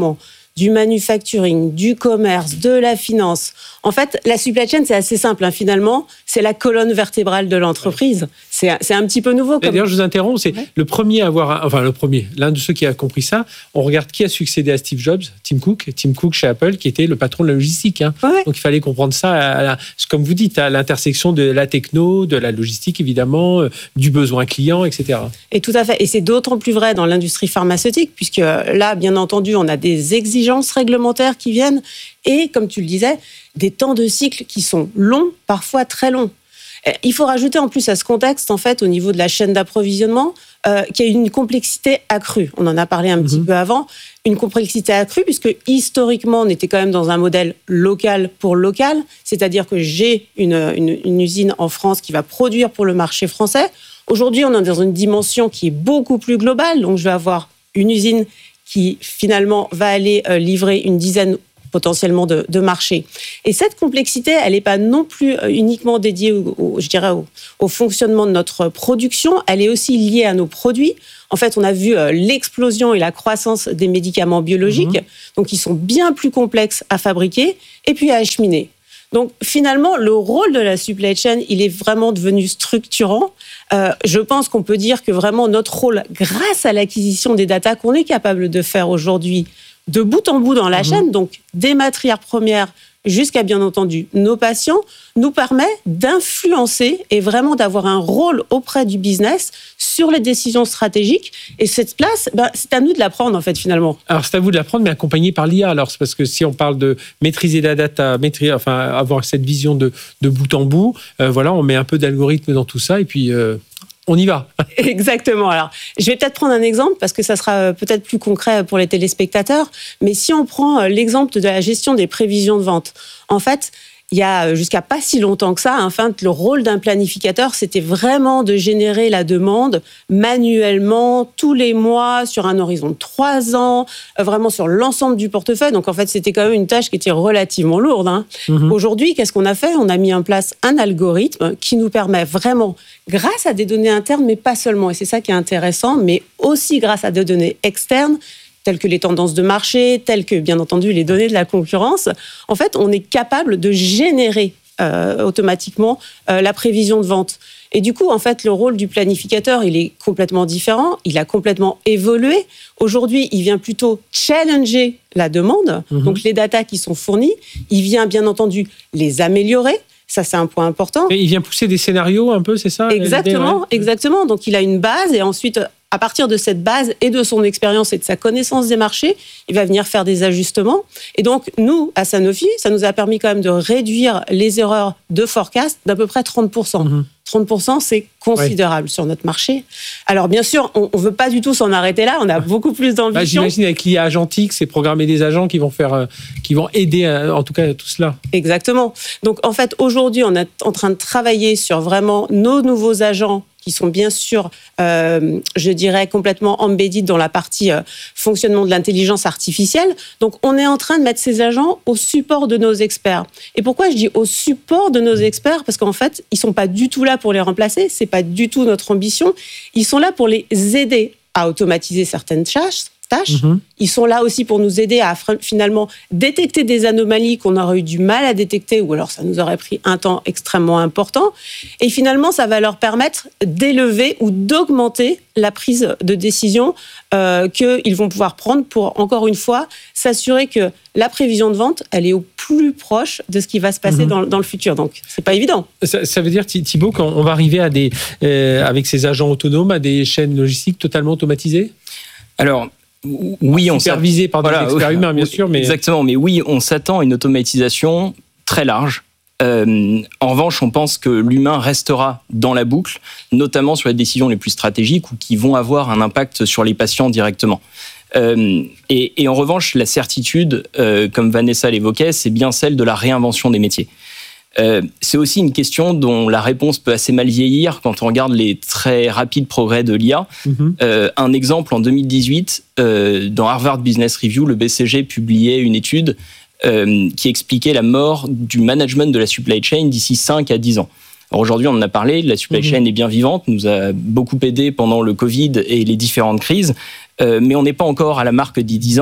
du manufacturing, du commerce, de la finance. En fait, la supply chain, c'est assez simple. Hein, finalement, c'est la colonne vertébrale de l'entreprise. C'est, c'est un petit peu nouveau. Comme... D'ailleurs, je vous interromps. C'est ouais. le premier à avoir, enfin le premier, l'un de ceux qui a compris ça. On regarde qui a succédé à Steve Jobs, Tim Cook, Tim Cook chez Apple, qui était le patron de la logistique. Hein. Ouais. Donc il fallait comprendre ça, à la, comme vous dites, à l'intersection de la techno, de la logistique évidemment, euh, du besoin client, et cetera. Et tout à fait. Et c'est d'autant plus vrai dans l'industrie pharmaceutique, puisque là, bien entendu, on a des exigences réglementaires qui viennent et, comme tu le disais, des temps de cycle qui sont longs, parfois très longs. Il faut rajouter en plus à ce contexte, en fait, au niveau de la chaîne d'approvisionnement, euh, qu'il y a une complexité accrue. On en a parlé un mmh. petit peu avant. Une complexité accrue, puisque historiquement, on était quand même dans un modèle local pour local, c'est-à-dire que j'ai une, une, une usine en France qui va produire pour le marché français. Aujourd'hui, on est dans une dimension qui est beaucoup plus globale, donc je vais avoir une usine qui, finalement, va aller euh, livrer une dizaine potentiellement de, de marchés. Et cette complexité, elle n'est pas non plus uniquement dédiée, au, au, je dirais, au, au fonctionnement de notre production, elle est aussi liée à nos produits. En fait, on a vu euh, l'explosion et la croissance des médicaments biologiques, mmh. donc ils sont bien plus complexes à fabriquer et puis à acheminer. Donc, finalement, le rôle de la supply chain, il est vraiment devenu structurant. Euh, je pense qu'on peut dire que vraiment notre rôle, grâce à l'acquisition des data qu'on est capable de faire aujourd'hui, de bout en bout dans la mmh. chaîne, donc des matières premières jusqu'à, bien entendu, nos patients, nous permet d'influencer et vraiment d'avoir un rôle auprès du business sur les décisions stratégiques. Et cette place, ben, c'est à nous de la prendre, en fait, finalement. Alors, c'est à vous de la prendre, mais accompagné par l'I A. Alors, c'est parce que si on parle de maîtriser la data, maîtriser, enfin, avoir cette vision de, de bout en bout, euh, voilà, on met un peu d'algorithme dans tout ça et puis... Euh on y va. Exactement. Alors, je vais peut-être prendre un exemple parce que ça sera peut-être plus concret pour les téléspectateurs. Mais si on prend l'exemple de la gestion des prévisions de vente, en fait, il y a jusqu'à pas si longtemps que ça, enfin, le rôle d'un planificateur, c'était vraiment de générer la demande manuellement, tous les mois, sur un horizon de trois ans, vraiment sur l'ensemble du portefeuille. Donc, en fait, c'était quand même une tâche qui était relativement lourde. Hein. Mmh. Aujourd'hui, qu'est-ce qu'on a fait ? On a mis en place un algorithme qui nous permet vraiment, grâce à des données internes, mais pas seulement, et c'est ça qui est intéressant, mais aussi grâce à des données externes, telles que les tendances de marché, telles que, bien entendu, les données de la concurrence. En fait, on est capable de générer euh, automatiquement euh, la prévision de vente. Et du coup, en fait, le rôle du planificateur, il est complètement différent. Il a complètement évolué. Aujourd'hui, il vient plutôt challenger la demande, mmh. donc les datas qui sont fournies. Il vient, bien entendu, les améliorer. Ça, c'est un point important. Et il vient pousser des scénarios un peu, c'est ça ? Exactement, ouais. exactement. Donc, il a une base et ensuite... à partir de cette base et de son expérience et de sa connaissance des marchés, il va venir faire des ajustements. Et donc, nous, à Sanofi, ça nous a permis quand même de réduire les erreurs de forecast d'à peu près trente pour cent. Mmh. trente pour cent, c'est considérable oui. sur notre marché. Alors, bien sûr, on ne veut pas du tout s'en arrêter là. On a beaucoup plus d'ambition. Bah, j'imagine avec l'I A agentique, c'est programmer des agents qui vont, faire, euh, qui vont aider, à, en tout cas, à tout cela. Exactement. Donc, en fait, aujourd'hui, on est en train de travailler sur vraiment nos nouveaux agents qui sont bien sûr, euh, je dirais, complètement embedded dans la partie euh, fonctionnement de l'intelligence artificielle. Donc, on est en train de mettre ces agents au support de nos experts. Et pourquoi je dis au support de nos experts ? Parce qu'en fait, ils ne sont pas du tout là pour les remplacer, ce n'est pas du tout notre ambition. Ils sont là pour les aider à automatiser certaines tâches. Tâches. Mmh. Ils sont là aussi pour nous aider à finalement détecter des anomalies qu'on aurait eu du mal à détecter ou alors ça nous aurait pris un temps extrêmement important. Et finalement, ça va leur permettre d'élever ou d'augmenter la prise de décision euh, qu'ils vont pouvoir prendre pour, encore une fois, s'assurer que la prévision de vente, elle est au plus proche de ce qui va se passer mmh. dans, dans le futur. Donc, c'est pas évident. Ça, ça veut dire, Thibaut, qu'on va arriver à des, euh, avec ces agents autonomes à des chaînes logistiques totalement automatisées ? Alors, oui, on supervisé par des voilà, experts humains, bien sûr, mais exactement. Mais oui, on s'attend à une automatisation très large. Euh, en revanche, on pense que l'humain restera dans la boucle, notamment sur les décisions les plus stratégiques ou qui vont avoir un impact sur les patients directement. Euh, et, et en revanche, la certitude, euh, comme Vanessa l'évoquait, c'est bien celle de la réinvention des métiers. Euh, c'est aussi une question dont la réponse peut assez mal vieillir quand on regarde les très rapides progrès de l'I A. Mm-hmm. Euh, un exemple, en deux mille dix-huit, euh, dans Harvard Business Review, le B C G publiait une étude euh, qui expliquait la mort du management de la supply chain d'ici cinq à dix ans. Alors aujourd'hui, on en a parlé, la supply chain mm-hmm. est bien vivante, nous a beaucoup aidé pendant le Covid et les différentes crises, euh, mais on n'est pas encore à la marque des dix ans.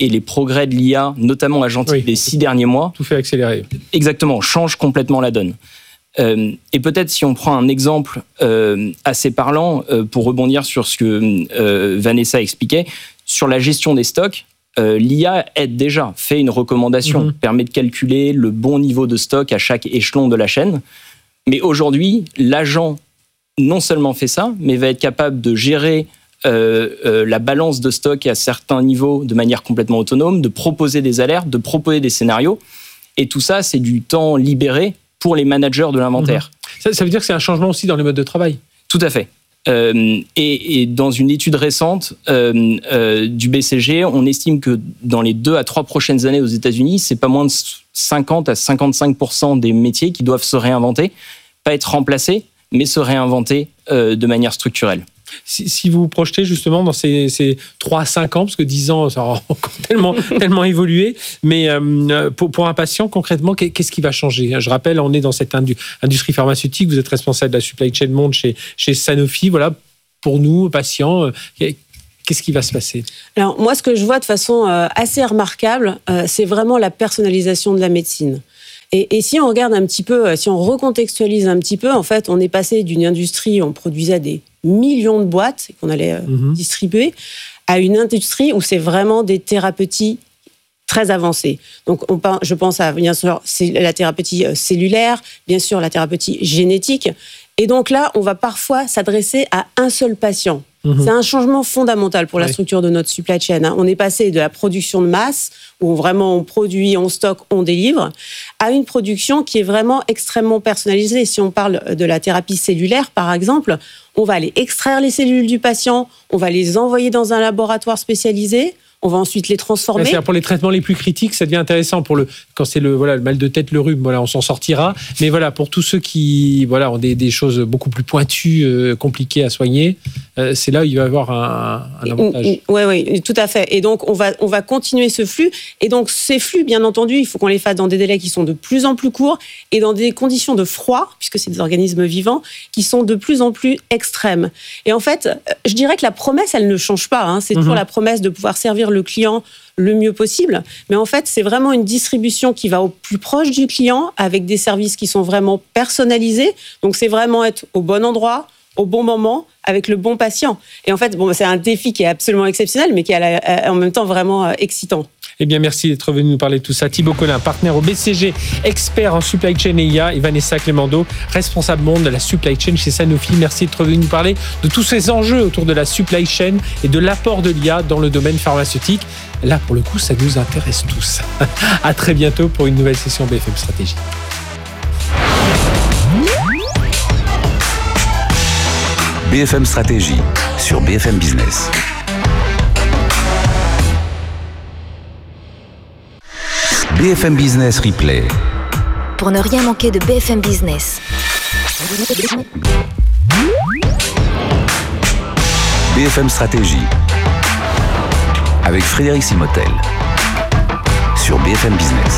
et les progrès de l'I A, notamment agentique oui. des six derniers mois, tout fait accélérer. Exactement, change complètement la donne. Euh, et peut-être si on prend un exemple euh, assez parlant, euh, pour rebondir sur ce que euh, Vanessa expliquait, sur la gestion des stocks, euh, l'I A aide déjà, fait une recommandation, mmh. permet de calculer le bon niveau de stock à chaque échelon de la chaîne. Mais aujourd'hui, l'agent non seulement fait ça, mais va être capable de gérer euh, euh, la balance de stock à certains niveaux de manière complètement autonome, de proposer des alertes, de proposer des scénarios. Et tout ça, c'est du temps libéré pour les managers de l'inventaire. Mmh. Ça, ça veut dire que c'est un changement aussi dans les modes de travail. Tout à fait. Euh, et, et dans une étude récente euh, euh, du B C G, on estime que dans les deux à trois prochaines années aux États-Unis, c'est pas moins de cinquante à cinquante-cinq pour cent des métiers qui doivent se réinventer, pas être remplacés, mais se réinventer euh, de manière structurelle. Si, si vous vous projetez justement dans ces, ces trois à cinq ans, parce que dix ans, ça aura encore tellement, tellement évolué, mais euh, pour, pour un patient, concrètement, qu'est-ce qui va changer ? Je rappelle, on est dans cette indu- industrie pharmaceutique, vous êtes responsable de la supply chain monde chez, chez Sanofi. Voilà, pour nous, patients, euh, qu'est-ce qui va se passer ? Alors, moi, ce que je vois de façon euh, assez remarquable, euh, c'est vraiment la personnalisation de la médecine. Et, et si on regarde un petit peu, si on recontextualise un petit peu, en fait, on est passé d'une industrie où on produisait des millions de boîtes qu'on allait euh, mmh. distribuer à une industrie où c'est vraiment des thérapeutiques très avancées. Donc, on, je pense à, bien sûr, la thérapeutie cellulaire, bien sûr, la thérapeutie génétique. Et donc là, on va parfois s'adresser à un seul patient. Mmh. C'est un changement fondamental pour la oui. structure de notre supply chain. On est passé de la production de masse, où vraiment on produit, on stocke, on délivre, à une production qui est vraiment extrêmement personnalisée. Si on parle de la thérapie cellulaire, par exemple, on va aller extraire les cellules du patient, on va les envoyer dans un laboratoire spécialisé, on va ensuite les transformer. C'est-à-dire pour les traitements les plus critiques, ça devient intéressant. Pour le, quand c'est le, voilà, le mal de tête, le rhume, voilà, on s'en sortira. Mais voilà, pour tous ceux qui voilà, ont des, des choses beaucoup plus pointues, euh, compliquées à soigner, euh, c'est là où il va y avoir un, un avantage. Oui, oui, tout à fait. Et donc, on va, on va continuer ce flux. Et donc, ces flux, bien entendu, il faut qu'on les fasse dans des délais qui sont de plus en plus courts et dans des conditions de froid, puisque c'est des organismes vivants, qui sont de plus en plus extrêmes. Et en fait, je dirais que la promesse, elle ne change pas. Hein. C'est mmh. toujours la promesse de pouvoir servir le client le mieux possible. Mais en fait, c'est vraiment une distribution qui va au plus proche du client avec des services qui sont vraiment personnalisés. Donc, c'est vraiment être au bon endroit, au bon moment, avec le bon patient. Et en fait, bon, c'est un défi qui est absolument exceptionnel, mais qui est en même temps vraiment excitant. Eh bien, merci d'être venu nous parler de tout ça. Thibaut Collin, partenaire au B C G, expert en supply chain et I A, et Vanessa Clémendo, responsable monde de la supply chain chez Sanofi. Merci d'être venu nous parler de tous ces enjeux autour de la supply chain et de l'apport de l'I A dans le domaine pharmaceutique. Là, pour le coup, ça nous intéresse tous. À très bientôt pour une nouvelle session B F M Stratégie. B F M Stratégie sur B F M Business. B F M Business Replay. Pour ne rien manquer de B F M Business. B F M Stratégie avec Frédéric Simotel sur B F M Business.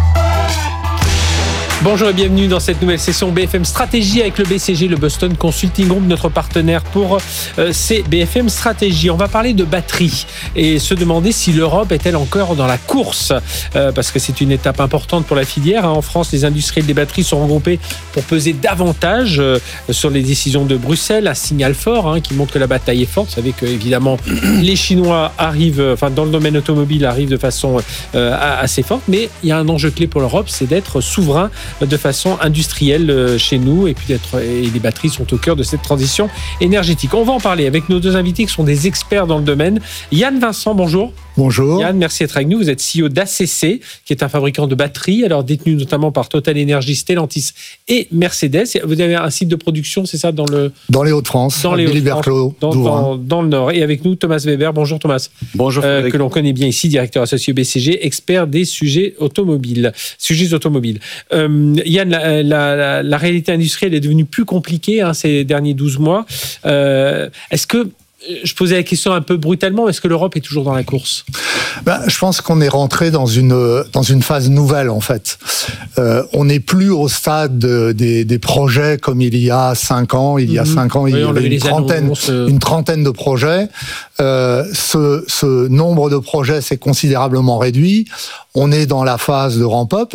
Bonjour et bienvenue dans cette nouvelle session B F M Stratégie avec le B C G, le Boston Consulting Group, notre partenaire pour euh, ces B F M Stratégie. On va parler de batterie et se demander si l'Europe est-elle encore dans la course, euh, parce que c'est une étape importante pour la filière. En France, les industriels des batteries sont regroupés pour peser davantage euh, sur les décisions de Bruxelles. Un signal fort hein, qui montre que la bataille est forte. Vous savez que évidemment les Chinois arrivent, enfin dans le domaine automobile arrivent de façon euh, assez forte, mais il y a un enjeu clé pour l'Europe, c'est d'être souverain de façon industrielle chez nous et puis d'être, et les batteries sont au cœur de cette transition énergétique. On va en parler avec nos deux invités qui sont des experts dans le domaine. Yann Vincent, bonjour. Bonjour. Yann, merci d'être avec nous. Vous êtes C E O d'A C C, qui est un fabricant de batteries, alors détenu notamment par Total Energy, Stellantis et Mercedes. Vous avez un site de production, c'est ça, dans le dans les Hauts-de-France, dans les Hauts-de-France, dans, dans, dans le Nord. Et avec nous, Thomas Weber. Bonjour Thomas. Bonjour. Euh, que l'on connaît bien ici, directeur associé au B C G, expert des sujets automobiles. Sujets automobiles. Euh, Yann, la, la, la, la réalité industrielle est devenue plus compliquée hein, ces derniers douze mois. Euh, est-ce que je posais la question un peu brutalement, est-ce que l'Europe est toujours dans la course ? Ben, je pense qu'on est rentré dans une, dans une phase nouvelle, en fait. Euh, on n'est plus au stade de, des, des projets comme il y a cinq ans. Il y a cinq ans, il oui, y avait une trentaine, annonces, euh... une trentaine de projets. Euh, ce, ce nombre de projets s'est considérablement réduit. On est dans la phase de ramp-up.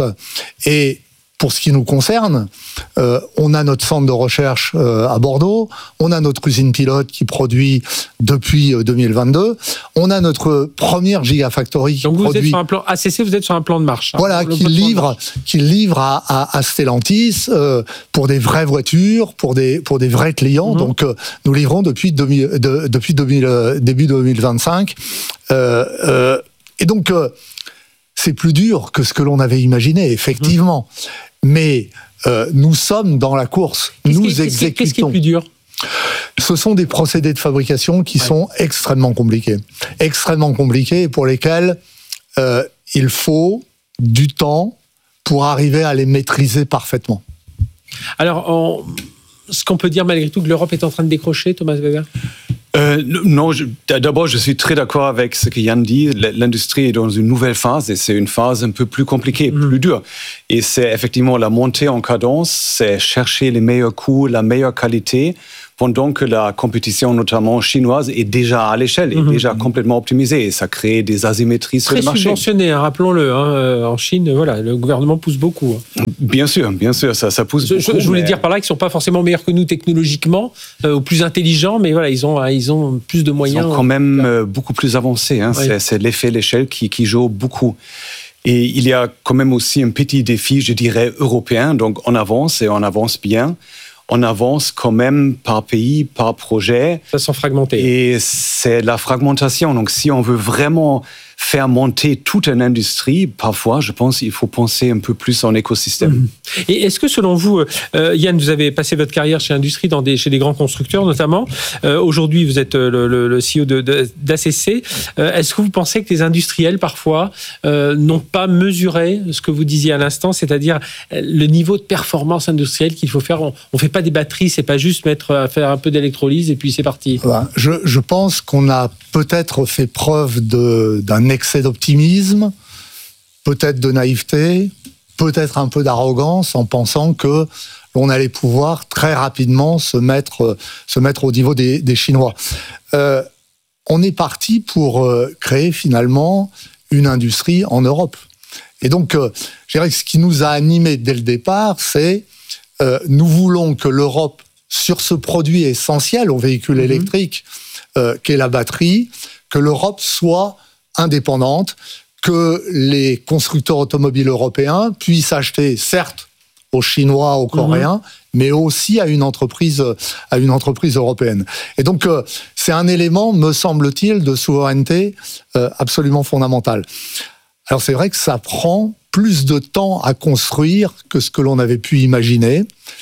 Et pour ce qui nous concerne, euh, on a notre centre de recherche euh, à Bordeaux, on a notre usine pilote qui produit depuis euh, deux mille vingt-deux, on a notre première Gigafactory qui Donc vous produit... êtes sur un plan A C C, vous êtes sur un plan de marche. Hein, voilà, qui livre, qui livre à, à, à Stellantis euh, pour des vraies voitures, pour des pour des vrais clients. Mm-hmm. Donc euh, nous livrons depuis deux mille, de, depuis deux mille, euh, début deux mille vingt-cinq. Euh, euh, et donc euh, c'est plus dur que ce que l'on avait imaginé, effectivement. Mmh. Mais euh, nous sommes dans la course. Qu'est-ce nous qui, exécutons. Qu'est-ce qui est plus dur ? Ce sont des procédés de fabrication qui ouais. sont extrêmement compliqués. Extrêmement compliqués et pour lesquels euh, il faut du temps pour arriver à les maîtriser parfaitement. Alors, on... ce qu'on peut dire malgré tout que l'Europe est en train de décrocher, Thomas Weber ? Euh, non, je, d'abord, je suis très d'accord avec ce que Yann dit. L'industrie est dans une nouvelle phase et c'est une phase un peu plus compliquée, mmh. plus dure. Et c'est effectivement la montée en cadence, c'est chercher les meilleurs coûts, la meilleure qualité, pendant que la compétition, notamment chinoise, est déjà à l'échelle, est mmh. déjà complètement optimisée. Et ça crée des asymétries sur Très le marché. Très subventionné, hein, rappelons-le. Hein, en Chine, voilà, le gouvernement pousse beaucoup. Hein. Bien sûr, bien sûr, ça, ça pousse je, beaucoup. Je voulais mais... dire par là qu'ils ne sont pas forcément meilleurs que nous technologiquement, euh, ou plus intelligents, mais voilà, ils ont, ils ont plus de moyens. Ils sont quand même euh, beaucoup plus avancés. Hein. Oui. C'est, c'est l'effet l'échelle qui, qui joue beaucoup. Et il y a quand même aussi un petit défi, je dirais, européen. Donc on avance et on avance bien. On avance quand même par pays, par projet. Ça sent fragmenté. Et c'est la fragmentation. Donc, si on veut vraiment faire monter toute une industrie, parfois, je pense qu'il faut penser un peu plus en écosystème. Mmh. Et est-ce que, selon vous, euh, Yann, vous avez passé votre carrière chez Industrie, dans des, chez des grands constructeurs notamment. Euh, aujourd'hui, vous êtes le, le, le C E O de, de, d'A C C. Euh, est-ce que vous pensez que les industriels, parfois, euh, n'ont pas mesuré ce que vous disiez à l'instant, c'est-à-dire le niveau de performance industrielle qu'il faut faire? On ne fait pas des batteries, c'est pas juste mettre à faire un peu d'électrolyse et puis c'est parti. Je, je pense qu'on a peut-être fait preuve de, d'un excès d'optimisme, peut-être de naïveté, peut-être un peu d'arrogance en pensant que l'on allait pouvoir très rapidement se mettre, se mettre au niveau des, des Chinois. Euh, on est parti pour euh, créer finalement une industrie en Europe. Et donc, euh, je dirais que ce qui nous a animés dès le départ, c'est euh, nous voulons que l'Europe, sur ce produit essentiel au véhicule mmh. électrique, euh, qu'est la batterie, que l'Europe soit indépendante, que les constructeurs automobiles européens puissent acheter, certes, aux Chinois, aux Coréens, mmh. mais aussi à une entreprise, à une entreprise européenne. Et donc, euh, c'est un élément, me semble-t-il, de souveraineté euh, absolument fondamental. Alors, c'est vrai que ça prend plus de temps à construire que ce que l'on avait pu imaginer.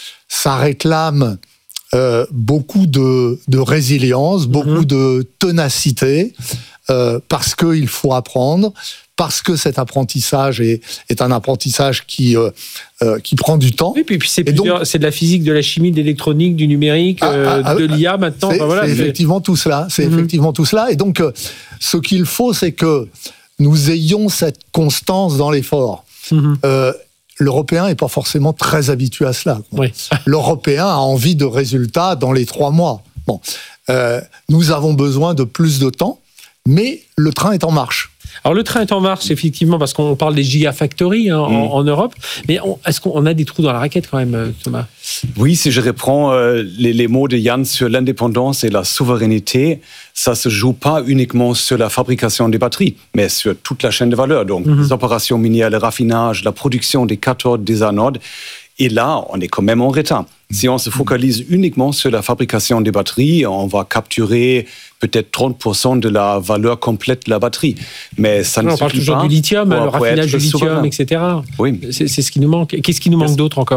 Ça réclame euh, beaucoup de, de résilience, beaucoup mmh. de ténacité, Euh, parce qu'il faut apprendre, parce que cet apprentissage est, est un apprentissage qui, euh, euh, qui prend du temps. Oui, puis, puis c'est, plusieurs, donc, c'est de la physique, de la chimie, de l'électronique, du numérique, ah, euh, ah, de l'I A maintenant. C'est, ben voilà, c'est effectivement tout cela. C'est mm-hmm. effectivement tout cela. Et donc, euh, ce qu'il faut, c'est que nous ayons cette constance dans l'effort. Mm-hmm. Euh, L'Européen n'est pas forcément très habitué à cela. Oui. L'Européen a envie de résultats dans les trois mois. Bon, euh, nous avons besoin de plus de temps. Mais le train est en marche. Alors le train est en marche, effectivement, parce qu'on parle des gigafactories hein, mmh. en, en Europe. Mais on, est-ce qu'on a des trous dans la raquette quand même, Thomas ? Oui, si je reprends euh, les, les mots de Yann sur l'indépendance et la souveraineté, ça ne se joue pas uniquement sur la fabrication des batteries, mais sur toute la chaîne de valeur. Donc mmh. les opérations minières, le raffinage, la production des cathodes, des anodes. Et là, on est quand même en retard. Si on se focalise uniquement sur la fabrication des batteries, on va capturer peut-être trente pour cent de la valeur complète de la batterie. Mais ça non, ne on parle toujours du lithium, le raffinage du lithium, et cetera. Oui. C'est, c'est ce qui nous manque. Qu'est-ce qui nous manque d'autre encore ?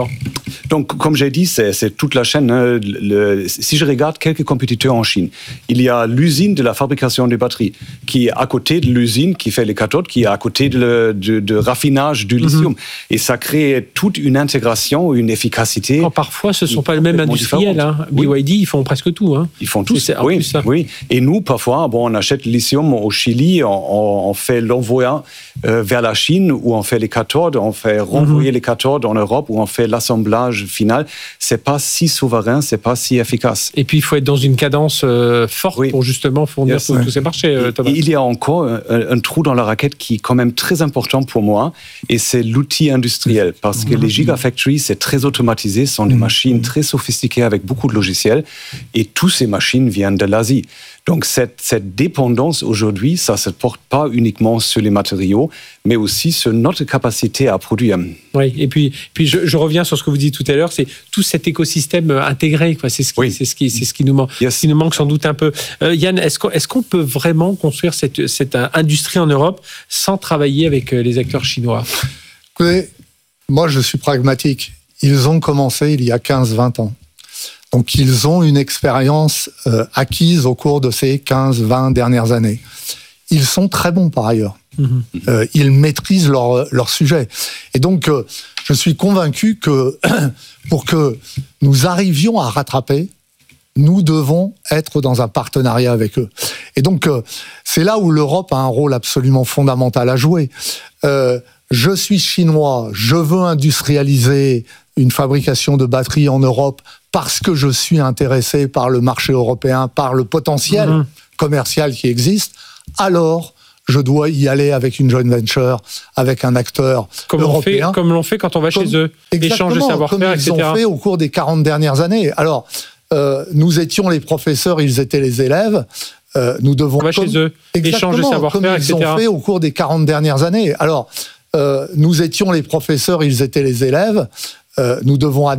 Donc, comme j'ai dit, c'est, c'est toute la chaîne. Hein. Le, si je regarde quelques compétiteurs en Chine, il y a l'usine de la fabrication des batteries qui est à côté de l'usine qui fait les cathodes, qui est à côté de, le, de, de raffinage du lithium. Mm-hmm. Et ça crée toute une intégration, une efficacité. Oh, parfois, ce ne sont pas les mêmes industriels. Hein. B Y D, oui. Ils font presque tout. Hein. Ils font tout. Oui, plus, oui. Et nous, parfois, bon, on achète le lithium au Chili, on, on fait l'envoi euh, vers la Chine, où on fait les cathodes, on fait renvoyer mm-hmm. les cathodes en Europe, où on fait l'assemblage final. C'est pas si souverain, c'est pas si efficace. Et puis, il faut être dans une cadence euh, forte oui. pour justement fournir yes. tous ces marchés. Euh, et, et il y a encore un, un trou dans la raquette qui est quand même très important pour moi, et c'est l'outil industriel. Parce que mm-hmm. les gigafactories, c'est très automatisé, ce sont des mm-hmm. machines très sophistiquées avec beaucoup de logiciels, et toutes ces machines viennent de l'Asie. Donc cette, cette dépendance aujourd'hui, ça ne se porte pas uniquement sur les matériaux, mais aussi sur notre capacité à produire. Oui, et puis, puis je, je reviens sur ce que vous dites tout à l'heure, c'est tout cet écosystème intégré, quoi. C'est, ce qui, oui. c'est, ce qui, c'est ce qui nous manque, yes. ce qui nous manque sans doute un peu. Euh, Yann, est-ce qu'on, est-ce qu'on peut vraiment construire cette, cette industrie en Europe sans travailler avec les acteurs chinois ? Écoutez, moi je suis pragmatique. Ils ont commencé il y a quinze vingt ans. Donc, ils ont une expérience euh, acquise au cours de ces quinze vingt dernières années. Ils sont très bons par ailleurs. Mmh. Euh, ils maîtrisent leur, leur sujet. Et donc, euh, je suis convaincu que pour que nous arrivions à rattraper, nous devons être dans un partenariat avec eux. Et donc, euh, c'est là où l'Europe a un rôle absolument fondamental à jouer. Euh, je suis chinois, je veux industrialiser une fabrication de batteries en Europe parce que je suis intéressé par le marché européen, par le potentiel mmh. commercial qui existe, alors je dois y aller avec une joint venture, avec un acteur comme européen. On fait, comme l'on fait quand on va comme, chez eux, échange de savoir-faire, et cetera. Comme ils ont fait au cours des quarante dernières années. Alors, euh, nous étions les professeurs, ils étaient les élèves. Euh, nous devons... On va comme, chez eux, échange de savoir-faire, comme et cetera. Comme ils ont fait au cours des quarante dernières années. Alors, euh, nous étions les professeurs, ils étaient les élèves. Euh, nous devons